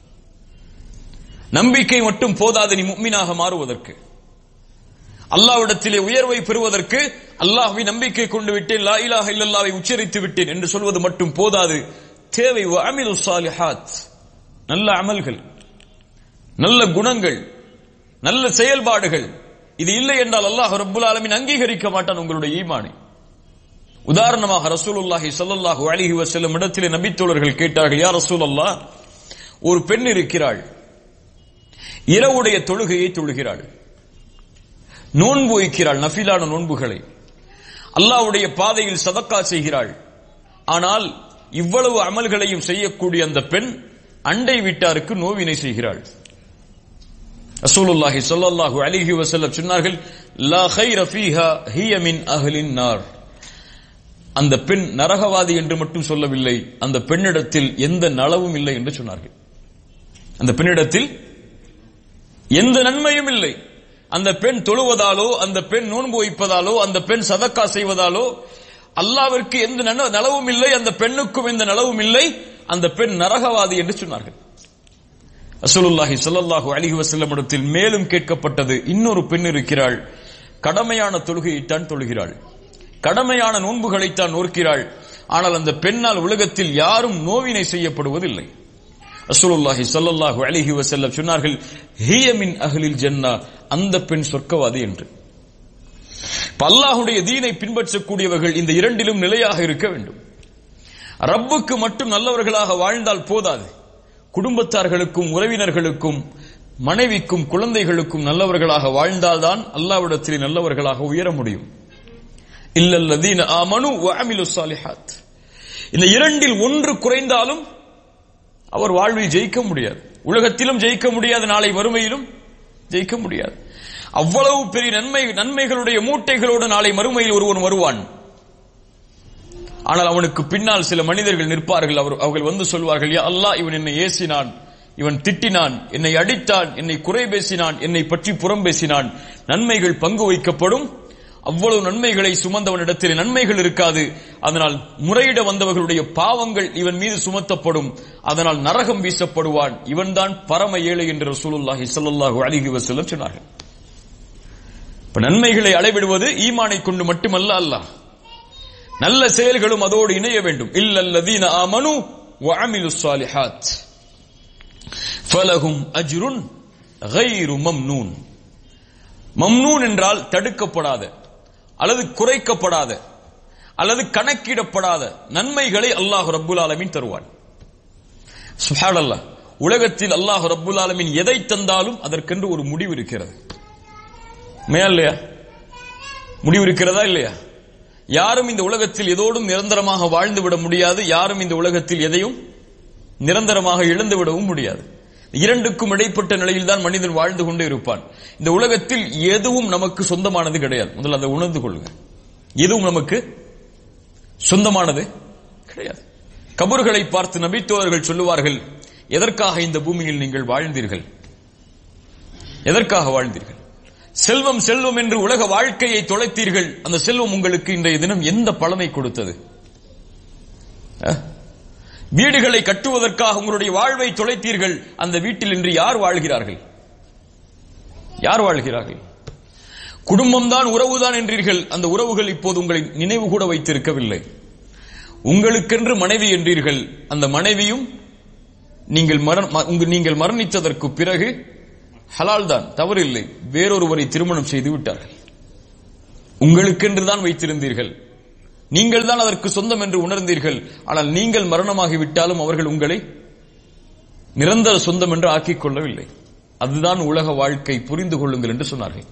Speaker 1: நம்பிக்கை மட்டும் போதாது நீ முஃமினாக மாறுவதற்கு, அல்லாஹ்விடத்திலே உயர்வை பெறுவதற்கு. அல்லாஹ்வை நம்பிக்கை கொண்டு விட்டேன், லா இலாஹ இல்லல்லாஹ்வை உச்சரித்து விட்டேன் என்று சொல்வது மட்டும் போதாது. தேவை வஅமிலுஸ் ஸாலிஹாத், நல்ல அமல்கள், நல்ல குணங்கள், நல்ல செயல்பாடுகள். இது இல்லை என்றால் அல்லாஹ் ரப்புல் ஆலமீன் அங்கீகரிக்க மாட்டான் உங்களுடைய ஈமானை. உதாரணமாக ரசூலுல்லாஹி ஸல்லல்லாஹு அலைஹி வஸல்லம் இடத்திலே நபித்தோழர்கள் கேட்டார்கள், யா ரசூலல்லாஹ், ஒரு பெண் இருக்கிறாள், இரவுடைய தொழுகையை தொழுகிறாள், நோன்பு வைக்கிறாள், நஃபிலான நோன்புகளை, அல்லாஹ்வுடைய பாதையில் சதக்கா செய்கிறாள். ஆனால் இவ்வளவு அமல்களையும் செய்யக்கூடிய அந்த பெண் அண்டை வீட்டாருக்கு நோவினை செய்கிறாள். ரசூலுல்லாஹி ஸல்லல்லாஹு அலைஹி வஸல்லம் சொன்னார்கள், லா கைர ஃபீஹா ஹிய மின் அஹ்லின் நார். அந்த பெண் நரகவாதி என்று மட்டும் சொல்லவில்லை, அந்த பெண்ணிடத்தில் எந்த நலவும் இல்லை என்று சொன்னார்கள். அந்த பெண்ணிடத்தில் எந்த நன்மையும் இல்லை. அந்த பெண் தொழுவதாலோ, அந்த பெண் நோன்பு வைப்பதாலோ, அந்த பெண் சதக்கா செய்வதாலோ அல்லாஹ்விற்கு எந்த நலவும் இல்லை, அந்த பெண்ணுக்கும் எந்த நலவும் இல்லை. அந்த பெண் நரகவாதி என்று சொன்னார்கள். ரசூலுல்லாஹி ஸல்லல்லாஹு அலைஹி வஸல்லம் இடத்தில் மேலும் கேட்கப்பட்டது, இன்னொரு பெண் இருக்கிறாள், கடமையான தொழுகையைத்தான் தொழுகிறாள், கடமையான நோன்புகளைத்தான் நோக்கிறாள். ஆனால் அந்த பெண்ணால் உலகத்தில் யாரும் நோவினை செய்யப்படுவதில்லை. ரசூலுல்லாஹி ஸல்லல்லாஹு அலைஹி வஸல்லம் சொன்னார்கள், ஹிய மின் அஹ்லில் ஜன்னah, அந்த பெண் சொர்க்கவாதி என்று. அல்லாஹ்வுடைய தீனை பின்பற்றக்கூடியவர்கள் இந்த இரண்டிலும் நிலையாக இருக்க வேண்டும். ரப்புக்கு மட்டும் நல்லவர்களாக வாழ்ந்தால் போதாது, குடும்பத்தார்களுக்கும் உறவினர்களுக்கும் மனைவிக்கும் குழந்தைகளுக்கும் நல்லவர்களாக வாழ்ந்தால்தான் அல்லாஹ்விடத்தில் நல்லவர்களாக உயர முடியும். இல்லல்லதீன ஆமனு வஅமிலுஸ் ஸாலிஹாத். இந்த இரண்டில் ஒன்று குறைந்தாலும் அவர் வாழ்வில் ஜெயிக்க முடியாது, உலகத்திலும் ஜெயிக்க முடியாது, நாளை மறுமையிலும் ஜெயிக்க முடியாது. அவ்வளவு பெரிய நன்மைகளுடைய மூட்டைகளோடு நாளை மறுமையில் ஒருவன் வருவான். ஆனால் அவனுக்கு பின்னால் சில மனிதர்கள் நிற்பார்கள். அவர்கள் வந்து சொல்வார்கள், யா அல்லாஹ், இவன் என்னை ஏசினான், இவன் திட்டினான், என்னை அடித்தான், என்னை குறை பேசினான், என்னை பற்றி புறம் பேசினான். நன்மைகள் பங்கு வைக்கப்படும். அவ்வளவு நன்மைகளை சுமந்தவனிடத்தில் நன்மைகள் இருக்காது. அதனால் முறையிட வந்தவர்களுடைய பாவங்கள் இவன் மீது சுமத்தப்படும். அதனால் நரகம் வீசப்படுவான். இவன்தான் பரம ஏழை என்று ரசூலுல்லாஹி ஸல்லல்லாஹு அலைஹி வஸல்லம் சொன்னார்கள். நன்மைகளை அளவிடுவது ஈமானை கொண்டு மட்டுமல்ல, அல்லாஹ் நல்ல செயல்களும் அதோடு இணைய வேண்டும். இல்லல்லதீன ஆமனு வஅமிலுஸ் ஸாலிஹாத் ஃபலஹும் அஜ்ருன் கைரு மம்னூன். மம்னூன் என்றால் தடுக்கப்படாத அல்லது குறைக்கப்படாத அல்லது கணக்கிடப்படாத நன்மைகளை அல்லாஹ் ரப்புல் ஆலமீன் தருவான். சுப்ஹானல்லாஹ், உலகத்தில் அல்லாஹ் ரப்புல் ஆலமீன் எதை தந்தாலும் அதற்கென்று ஒரு முடிவு இருக்கிறது. இல்லையா? முடிவு இருக்கிறதா இல்லையா? யாரும் இந்த உலகத்தில் எதோடும் நிரந்தரமாக வாழ்ந்துவிட முடியாது. யாரும் இந்த உலகத்தில் எதையும் நிரந்தரமாக இழந்துவிடவும் முடியாது. இரண்டுக்கும் இடைப்பட்ட நிலையில் தான் மனிதன் வாழ்ந்து கொண்டே இருப்பான். இந்த உலகத்தில் எதுவும் நமக்கு சொந்தமானது கிடையாது. முதல்ல அதை உணர்ந்து கொள்ளுங்க. எதுவும் நமக்கு சொந்தமானது கிடையாது. கபர்களை பார்த்து நபித்தோழர்கள் சொல்லுவார்கள், எதற்காக இந்த பூமியில் நீங்கள் வாழ்ந்தீர்கள்? எதற்காக வாழ்ந்தீர்கள்? செல்வம் செல்வம் என்று உலக வாழ்க்கையை தொலைத்தீர்கள். அந்த செல்வம் உங்களுக்கு இன்றைய தினம் எந்த பலனை கொடுத்தது? வீடுகளை கட்டுவதற்காக உங்களுடைய வாழ்வை தொலைத்தீர்கள். அந்த வீட்டில் இன்று யார் வாழ்கிறார்கள்? யார் வாழ்கிறார்கள்? குடும்பம்தான் உறவுதான் என்றீர்கள். அந்த உறவுகள் இப்போது உங்களை நினைவு கூட வைத்திருக்கவில்லை. உங்களுக்கென்று மனைவி என்றீர்கள். அந்த மனைவியும் நீங்கள் மரணித்ததற்கு பிறகு ஹலால் தான், தவறில்லை. வேறொருவரை திருமணம் செய்து விட்டார்கள். உங்களுக்கென்றுதான் வைத்திருந்தீர்கள், நீங்கள் தான் அதற்கு சொந்தம் என்று உணர்ந்தீர்கள். ஆனால் நீங்கள் மரணமாகிவிட்டாலும் அவர்கள் உங்களை நிரந்தர சொந்தம் என்று ஆக்கிக் கொள்ளவில்லை. அதுதான் உலக வாழ்க்கை, புரிந்து கொள்ளுங்கள் என்று சொன்னார்கள்.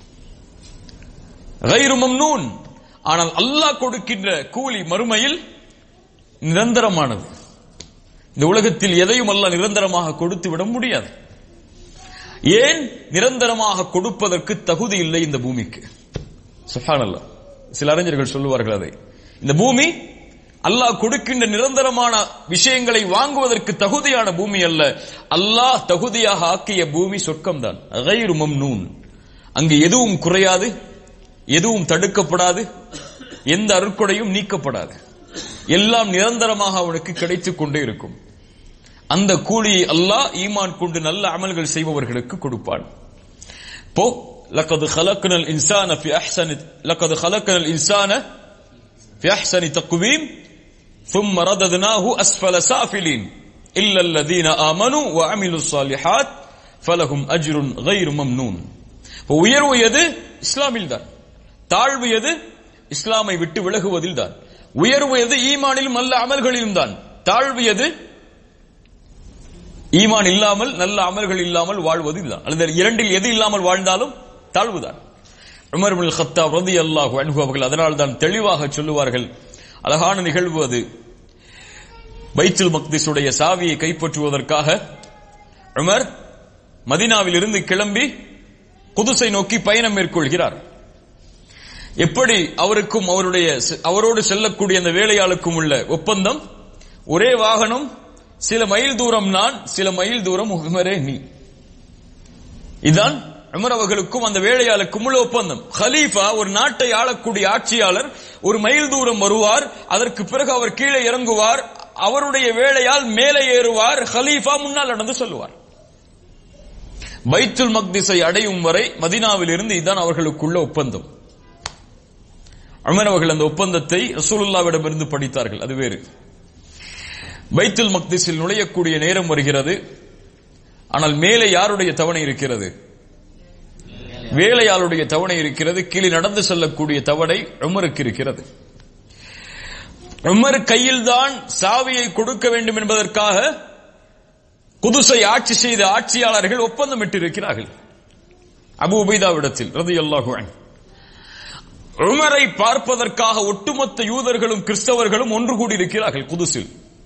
Speaker 1: கைரு மம்னூன், ஆனால் அல்லாஹ் கொடுக்கின்ற கூலி மறுமையில் நிரந்தரமானது. இந்த உலகத்தில் எதையும் அல்லாஹ் நிரந்தரமாக கொடுத்து விட முடியாது. ஏன்? நிரந்தரமாக கொடுப்பதற்கு தகுதி இல்லை இந்த பூமிக்கு. சுப்ஹானல்லாஹ். சில அறிஞர்கள் சொல்லுவார்கள் அதை, இந்த பூமி அல்லாஹ் கொடுக்கின்ற நிரந்தரமான விஷயங்களை வாங்குவதற்கு தகுதியான பூமி அல்ல. அல்லாஹ் தகுதியாக ஆக்கிய பூமி சொர்க்கம்தான். கைரு மம்னூன், அங்கு எதுவும் குறையாது, எதுவும் தடுக்கப்படாது, எந்த அருட்கொடையும் நீக்கப்படாது, எல்லாம் நிரந்தரமாக அவனுக்கு கிடைத்துக் கொண்டே இருக்கும். அந்த கூலியை அல்லாஹ் ஈமான் கொண்டு நல்ல அமல்கள் செய்பவர்களுக்கு கொடுப்பான். போ லக்கது خلقنا الانسان في احسن تقويم ثم رددناه اسفل سافلين الا الذين امنوا وعملوا الصالحات فلهم اجر غير ممنون. உயர்வு எது? இஸ்லாமில் தான். தாழ்வு எது? இஸ்லாமை விட்டு விலகுவதில் தான். உயர்வு எது? ஈமானிலும் நல்ல அமல்களிலும் தான். தாழ்வு எது? ஈமான் இல்லாமல் நல்ல அமல்கள் இல்லாமல் வாழ்வதில் தான். அல்லது இரண்டில் எது இல்லாமல் வாழ்ந்தாலும் தாழ்வுதான். உமர் இப்னுல் கத்தாப் ரலியல்லாஹு அன்ஹு அவர்கள் அதனால் தான் தெளிவாக சொல்லுவார்கள். அழகான நிகழ்வு அது. பைத்துல் மக்திஸுடைய சாவியை கைப்பற்றுவதற்காக உமர் மதீனாவில் இருந்து கிளம்பி குதுஸை நோக்கி பயணம் மேற்கொள்கிறார். எப்படி அவருக்கும் அவரோடு செல்லக்கூடிய அந்த வேலையாளுக்கும் உள்ள ஒப்பந்தம், ஒரே வாகனம், சில மைல் தூரம் நான், சில மைல் தூரம் உமரே நீ. இதுதான் உமர் அவர்களுக்கும் அந்த வேலையாளுக்கும் உள்ள ஒப்பந்தம். கலீஃபா, ஒரு நாட்டை ஆளக்கூடிய ஆட்சியாளர், ஒரு மைல் தூரம் வருவார், அதற்கு பிறகு அவர் கீழே இறங்குவார், அவருடைய வேலையால் மேலே ஏறுவார், கலீஃபா முன்னால் நடந்து சொல்லுவார். பைத்துல் மக்திஸை அடையும் வரை மதீனாவில் இருந்து இதுதான் அவர்களுக்குள்ள ஒப்பந்தம். உமர் அவர்கள் அந்த ஒப்பந்தத்தை ரசூலுல்லாஹ்விடமிருந்து படித்தார்கள், அது வேறு. பைத்துல் மக்திஸில் நுழையக்கூடிய நேரம் வருகிறது. ஆனால் மேலே யாருடைய தவணை இருக்கிறது? வேலையாளுடைய தவணை இருக்கிறது. கீழே நடந்து செல்லக்கூடிய தவணை உமருக்கு இருக்கிறது. உமர் கையில்தான் சாவியை கொடுக்க வேண்டும் என்பதற்காக குதுஸை ஆட்சி செய்த ஆட்சியாளர்கள் ஒப்பந்தமிட்டு இருக்கிறார்கள் அபூ உபைதாவிடத்தில் ரலியல்லாஹு அன்ஹு. உமரை பார்ப்பதற்காக ஒட்டுமொத்த யூதர்களும் கிறிஸ்தவர்களும் ஒன்று கூடி இருக்கிறார்கள் குதுஸில்,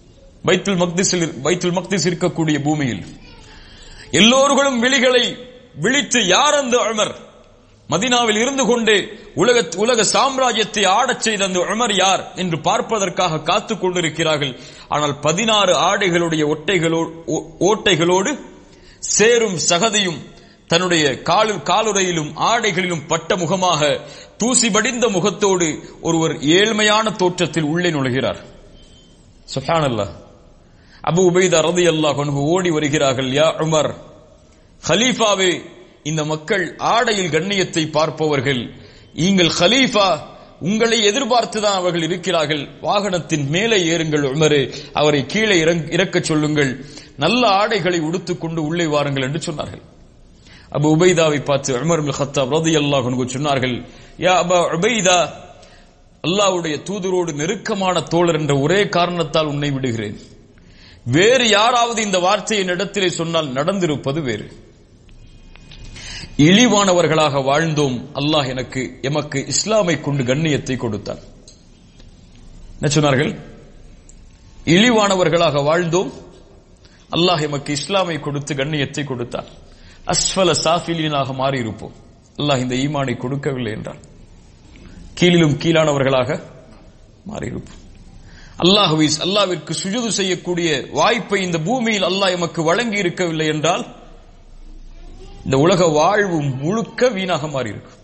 Speaker 1: பைத்துல் மக்திஸ் இருக்கக்கூடிய பூமியில். எல்லோர்களும் விழிகளை விழித்து, யார் அந்த உமர்? மதீனாவில் இருந்து கொண்டே உலக சாம்ராஜ்யத்தை ஆடச் செய்த அந்த உமர் யார் என்று பார்ப்பதற்காக காத்துக் கொண்டிருக்கிறார்கள். ஆனால் 16 ஆடைகளுடைய ஓட்டைகளோடு சேரும் சகதியும் தன்னுடைய காலுறையிலும் ஆடைகளிலும் பட்ட முகமாக தூசி படிந்த முகத்தோடு ஒருவர் ஏழ்மையான தோற்றத்தில் உள்ளே நுழைகிறார். சுப்ஹானல்லாஹ். அபூ உபைதா ரலியல்லாஹு அன்ஹு ஓடி வருகிறார்கள். யா உமர், கலீஃபாவே, இந்த மக்கள் ஆடையில் கண்ணியத்தை பார்ப்பவர்கள், நீங்கள் கலீஃபா, உங்களை எதிர்பார்த்துதான் அவர்கள் இருக்கிறார்கள். வாகனத்தின் மேலே ஏறுங்கள் உமரே, அவரை கீழே இறக்கச் சொல்லுங்கள், நல்ல ஆடைகளை உடுத்துக் கொண்டு உள்ளே வாருங்கள் என்று சொன்னார்கள். அபூ உபைதாவை பார்த்து உமர் இப்னுல் கத்தாப் ரலியல்லாஹு அன்ஹு சொன்னார்கள், யா அபா உபைதா, அல்லாஹ்வுடைய தூதரோடு நெருக்கமான தோழர் என்ற ஒரே காரணத்தால் உன்னை விடுகிறேன். வேறு யாராவது இந்த வார்த்தையை இடத்திலே சொன்னால் நடந்திருப்பது வேறு. இழிவானவர்களாக வாழ்ந்தோம், அல்லாஹ் எமக்கு இஸ்லாமை கொண்டு கண்ணியத்தை கொடுத்தான். என்ன சொன்னார்கள்? இழிவானவர்களாக வாழ்ந்தோம், அல்லாஹ் எமக்கு இஸ்லாமை கொடுத்து கண்ணியத்தை கொடுத்தான். அஸ்ஃபல சாஃபிலீனாக மாறி இருப்போம், அல்லாஹ் இந்த ஈமானை கொடுக்கவில்லை என்றால் கீழிலும் கீழானவர்களாக மாறி இருப்போம். அல்லாஹ்விற்கு சுஜூது செய்யக்கூடிய வாய்ப்பை இந்த பூமியில் அல்லாஹ் எமக்கு வழங்கி இருக்கவில்லை என்றால் இந்த உலக வாழ்வு முழுக்க வீணாக மாறி இருக்கும்.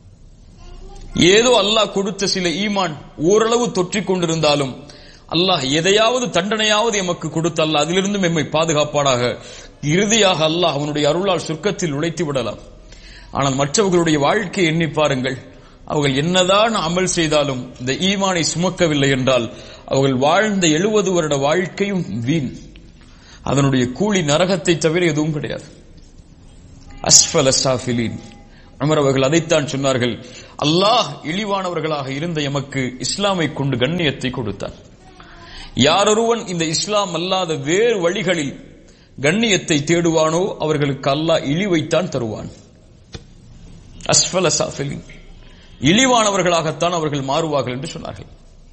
Speaker 1: ஏதோ அல்லாஹ் கொடுத்த சில ஈமான் ஓரளவு தொற்றிக் கொண்டிருந்தாலும் அல்லாஹ் எதையாவது தண்டனையாவது எமக்கு கொடுத்த அல்லாஹ் அதிலிருந்தும் எம்மை பாதுகாப்பாடாக. இறுதியாக அல்லாஹ் அவனுடைய அருளால் சொர்க்கத்தில் உழைத்து விடலாம். ஆனால் மற்றவர்களுடைய வாழ்க்கையை எண்ணி பாருங்கள். அவர்கள் என்னதான் அமல் செய்தாலும் இந்த ஈமானை சுமக்கவில்லை என்றால் அவர்கள் வாழ்ந்த 70 வருட வாழ்க்கையும் வீண். அதனுடைய கூலி நரகத்தை தவிர எதுவும் கிடையாது. அஸ்ஃபல சாஃபிலீன். உமர் அவர்கள் அதைத்தான் சொன்னார்கள், அல்லாஹ் இழிவானவர்களாக இருந்த எமக்கு இஸ்லாமை கொண்டு கண்ணியத்தை கொடுத்தார். யாரொருவன் இந்த இஸ்லாம் அல்லாத வேறு வழிகளில் கண்ணியத்தை தேடுவானோ அவர்களுக்கு அல்லாஹ் இழிவைத்தான் தருவான். அஸ்ஃபல சாஃபிலீன், இழிவானவர்களாகத்தான் அவர்கள் மாறுவார்கள் என்று சொன்னார்கள்.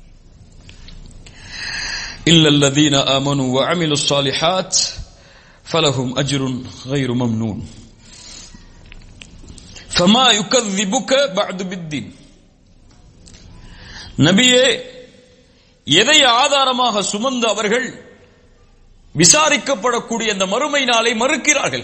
Speaker 1: இல்லல்லதீன ஆமனு வ அமிலுஸ் ஸாலிஹாத் ஃபலஹும் அஜ்ருன் கைரு மம்னூன் ஃபமா யுகذிபுக பஅது பித்தீன். நபியே, எதை ஆதாரமாக சுமந்து அவர்கள் விசாரிக்கப்படக்கூடிய அந்த மறுமை நாளை மறுக்கிறார்கள்?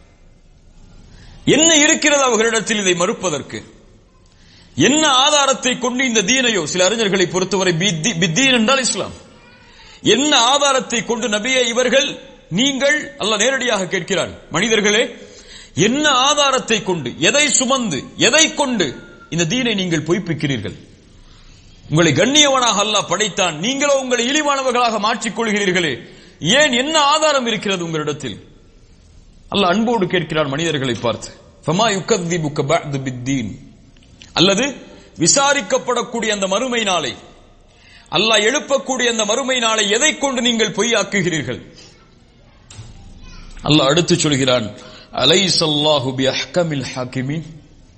Speaker 1: என்ன இருக்கிறது அவர்களிடத்தில் இதை மறுப்பதற்கு? என்ன ஆதாரத்தை கொண்டு இந்த தீனையோ, சில அறிஞர்களை பொறுத்தவரை பித்தீன் என்றால் இஸ்லாம், என்ன ஆதாரத்தை கொண்டு நபியே இவர்கள், நீங்கள், அல்லாஹ் நேரடியாக கேட்கிறான், மனிதர்களே என்ன ஆதாரத்தை கொண்டு, எதை சுமந்து, எதை கொண்டு இந்த தீனை நீங்கள் பொய்ப்பிக்கிறீர்கள்? உங்களை கண்ணியவனாக அல்லாஹ் படைத்தான், நீங்களோ உங்களை இழிவானவர்களாக மாற்றிக் கொள்கிறீர்களே, ஏன், என்ன ஆதாரம் இருக்கிறது உங்களிடத்தில்? அல்லாஹ் அன்போடு கேட்கிறான் மனிதர்களை பார்த்து, ஃபமா யுகذிபுக பஅது பித்தீன், அல்லது விசாரிக்கப்படக்கூடிய அந்த மறுமை நாளை, அல்லாஹ் எழுப்பக்கூடிய அந்த மறுமை நாளை எதை கொண்டு நீங்கள் பொய்யாக்குகிறீர்கள்? அல்லாஹ் அடுத்து சொல்கிறான், அலைஸல்லாஹு பிஅஹ்கமில் ஹாகிமீன்,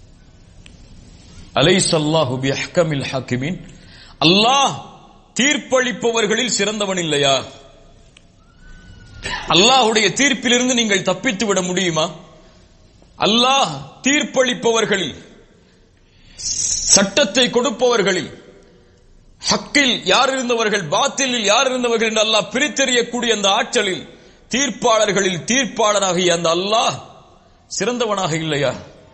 Speaker 1: அலைஸல்லாஹு பிஅஹ்கமில் ஹாகிமீன், அல்லாஹ் தீர்ப்பளிப்பவர்களில் சிறந்தவன் இல்லையா? அல்லாஹ்வுடைய தீர்ப்பிலிருந்து நீங்கள் தப்பித்து விட முடியுமா? அல்லாஹ் தீர்ப்பளிப்பவர்களில், சட்டத்தை கொடுப்பவர்களில், ஹக்கில் யார் இருந்தவர்கள், பாத்திலில் யார் இருந்தவர்கள் என்று அல்லாஹ் பிரித்தெறியக்கூடிய அந்த ஆற்றலில், தீர்ப்பாளர்களில் தீர்ப்பாளராகிய அந்த அல்லாஹ் சிறந்தவனாக இல்லையா?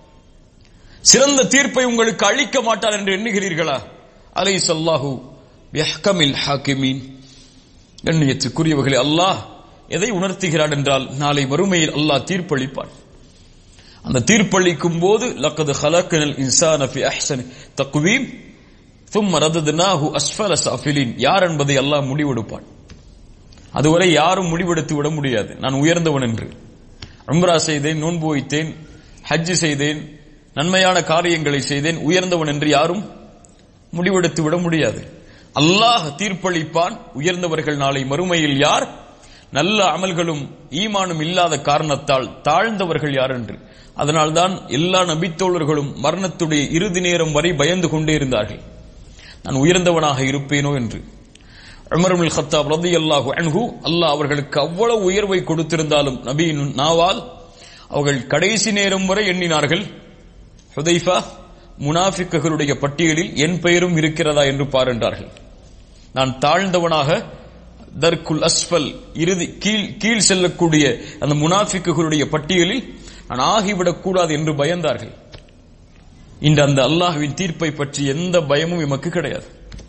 Speaker 1: சிறந்த தீர்ப்பை உங்களுக்கு அளிக்க மாட்டான் என்று எண்ணுகிறீர்களா? அலைஸல்லாஹு பிஅஹ்கமில் ஹாகிமீன். கண்ணியத்துக்குரியவர்களே, அல்லாஹ் எதை உணர்த்துகிறான் என்றால், நாளை மறுமையில் அல்லாஹ் தீர்ப்பளிப்பான். அந்த தீர்ப்பளிக்கும் போது, லக்கத் ஹலக்னல் இன்சான ஃபி அஹ்ஸனி தக்வீம் ثم رددناه أسفل سافلين, யார் என்பதை அல்லாஹ் முடிவெடுப்பான். அதுவரை யாரும் முடிவெடுத்து விட முடியாது. நான் உயர்ந்தவன் என்று உம்ரா செய்தேன், நோன்பு வைத்தேன், ஹஜ் செய்தேன், நன்மையான காரியங்களை செய்தேன், உயர்ந்தவன் என்று யாரும் முடிவெடுத்து விட முடியாது. அல்லாஹ் தீர்ப்பளிப்பான். உயர்ந்தவர்கள் நாளை மறுமையில் யார், நல்ல அமல்களும் ஈமானும் இல்லாத காரணத்தால் தாழ்ந்தவர்கள் யார் என்று. அதனால்தான் எல்லா நபித்தோழர்களும் மரணத்துடைய இறுதி நேரம் வரை பயந்து கொண்டே இருந்தார்கள், நான் உயர்ந்தவனாக இருப்பேனோ என்று. உமர் இப்னுல் கத்தாப் ரலியல்லாஹு அன்ஹு, அல்லாஹ் அவர்களுக்கு அவ்வளவு உயர்வை கொடுத்திருந்தாலும் நபியின் நாவால் அவர்கள் கடைசி நேரம் வரை எண்ணினார்கள், ஹுதைஃபா, முனாஃபிக்குகளுடைய பட்டியலில் என் பெயரும் இருக்கிறதா என்று பாருன்றார்கள். நான் தாழ்ந்தவனாக, தர்குல் அஸ்ஃபல், இறுதி கீழ் செல்லக்கூடிய அந்த முனாஃபிக்குகளுடைய பட்டியலில் நான் ஆகிவிடக் கூடாது என்று பயந்தார்கள். இன்று அந்த அல்லாஹ்வின் தீர்ப்பை பற்றி எந்த பயமும் எமக்கு கிடையாது.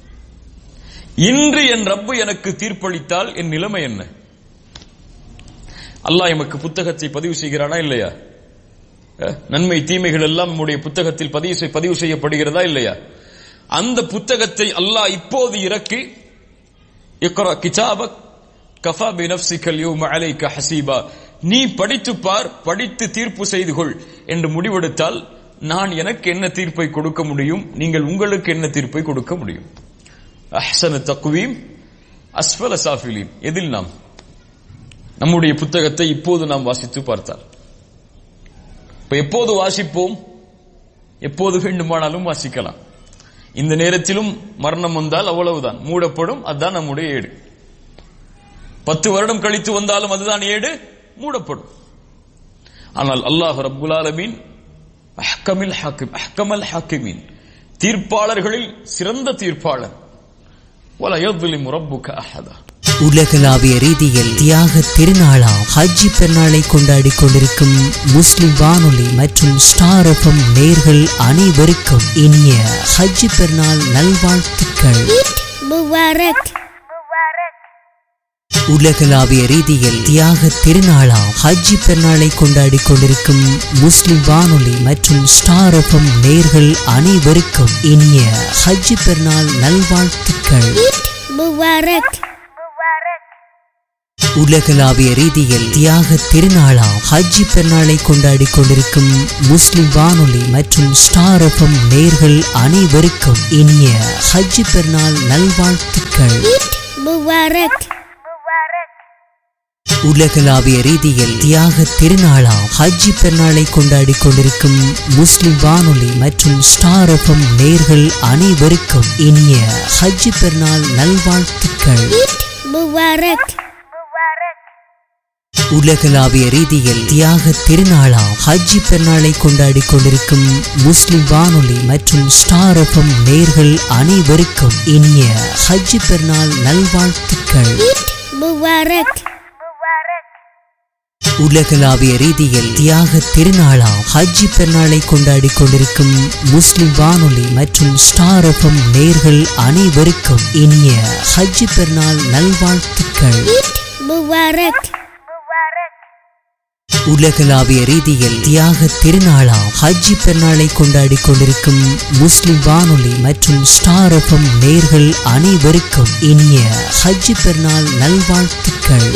Speaker 1: இன்று என் ரப்பு எனக்கு தீர்ப்பளித்தால் என் நிலைமை என்ன? அல்லாஹ் எமக்கு புத்தகத்தை பதிவு செய்கிறானா இல்லையா? நன்மை தீமைகள் எல்லாம் நம்முடைய புத்தகத்தில் பதிவு செய்யப்படுகிறதா இல்லையா? அந்த புத்தகத்தை அல்லாஹ் இப்போது இறக்கி, இக்ரா கிதாபக் கஃபா பினஃப்ஸிக அல்யௌம அலைக ஹஸீபா, நீ படித்து பார், படித்து தீர்ப்பு செய்து கொள் என்று முடிவெடுத்தால் நான் எனக்கு என்ன தீர்ப்பை கொடுக்க முடியும், நீங்கள் உங்களுக்கு என்ன தீர்ப்பை கொடுக்க முடியும்? அஹ்ஸன தக்வீம் அஸ்ஃபல சாஃபிலீன். எதில் நாம் நம்முடைய புத்தகத்தை இப்போது நாம் வாசித்து பார்த்தால், இப்ப எப்போது வாசிப்போம்? எப்போது வேண்டுமானாலும் வாசிக்கலாம். இந்த நேரத்திலும் மரணம் வந்தால் அவ்வளவுதான், மூடப்படும். அதுதான் நம்முடைய ஏடு. 10 வருடம் கழித்து வந்தாலும் அதுதான் ஏடு, மூடப்படும். ஆனால் அல்லாஹ் ரப்புல் ஆலமீன் அஹ்கமல் ஹாக்கிமீன், தீர்ப்பாளர்களில் சிறந்த தீர்ப்பாளர். வலா யظ்லிமு ரப்புக அஹதா.
Speaker 2: உலகளாவிய ரீதியில் தியாக திருநாளாம் ஹஜ் பெருநாளை கொண்டாடி கொண்டிருக்கும் முஸ்லிம் வானொலி மற்றும் ஸ்டார் எஃப்எம் நேயர்கள் அனைவருக்கும் இனிய ஹஜ் பெருநாள் நல்வாழ்த்துக்கள். உலகளாவிய ரீதியில் தியாக திருநாளாம் ஹஜ் பெருநாளை கொண்டாடி கொண்டிருக்கும் முஸ்லிம் வானொலி மற்றும் ஸ்டார் எஃப்எம் நேயர்கள் அனைவருக்கும் இனிய ஹஜ் பெருநாள் நல்வாழ்த்துக்கள். உலகளாவிய ரீதியில் தியாக திருநாளாம் ஹஜ்ஜி பெருநாளை கொண்டாடி கொண்டிருக்கும் முஸ்லிம் வானொலி மற்றும் ஸ்டார் எஃப்எம் நேயர்கள் அனைவருக்கும் இனிய ஹஜ்ஜி பெருநாள் நல்வாழ்த்துக்கள். உலகளாவிய ரீதியில் தியாக திருநாளாம் ஹஜ்ஜி பெருநாளை கொண்டாடி கொண்டிருக்கும் முஸ்லிம் வானொலி மற்றும் ஸ்டார் எஃப்எம் நேயர்கள் அனைவருக்கும் இனிய ஹஜ்ஜி பெருநாள் நல்வாழ்த்துக்கள். உலகளாவிய ரீதியில் தியாக திருநாளாம் ஹஜ்ஜி பெருநாளை கொண்டாடி கொண்டிருக்கும் முஸ்லிம் வானொலி மற்றும் ஸ்டார் எஃப்எம் நேயர்கள் அனைவருக்கும் இனிய ஹஜ்ஜி பெருநாள் நல்வாழ்த்துக்கள். உலகளாவிய ரீதியில் தியாக திருநாளாம் ஹஜ்ஜி பெருநாளை கொண்டாடி கொண்டிருக்கும் முஸ்லிம் வானொலி மற்றும் ஸ்டார் எஃப்எம் நேயர்கள் அனைவருக்கும் இனிய ஹஜ்ஜி பெருநாள் நல்வாழ்த்துக்கள். உலகளாவிய ரீதியில் தியாக திருநாளாம் ஹஜ்ஜி பெருநாளை கொண்டாடி கொண்டிருக்கும் முஸ்லிம் வானொலி மற்றும் ஸ்டார் எஃப்எம் நேயர்கள் அனைவருக்கும் இனிய ஹஜ்ஜி பெருநாள் நல்வாழ்த்துக்கள்.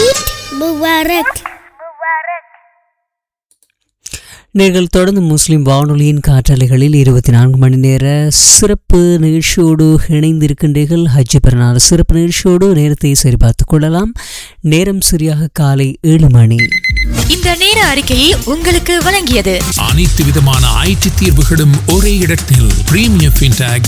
Speaker 2: நீங்கள் தொடர்ந்து முஸ்லிம் வானொலியின் காற்றலைகளில் 24 மணி நேர சிறப்பு நிகழ்ச்சியோடு இணைந்திருக்கின்றீர்கள். ஹஜ்ஜி பெருநாள் சிறப்பு நிகழ்ச்சியோடு நேரத்தை சரிபார்த்துக் கொள்ளலாம். நேரம் சரியாக காலை 7 மணி.
Speaker 3: இந்த நேர அறிக்கையை உங்களுக்கு வழங்கியது
Speaker 4: அனைத்து விதமான IT தீர்வுகளும் ஒரே இடத்தில் பிரீமியம் ஃபின்டெக்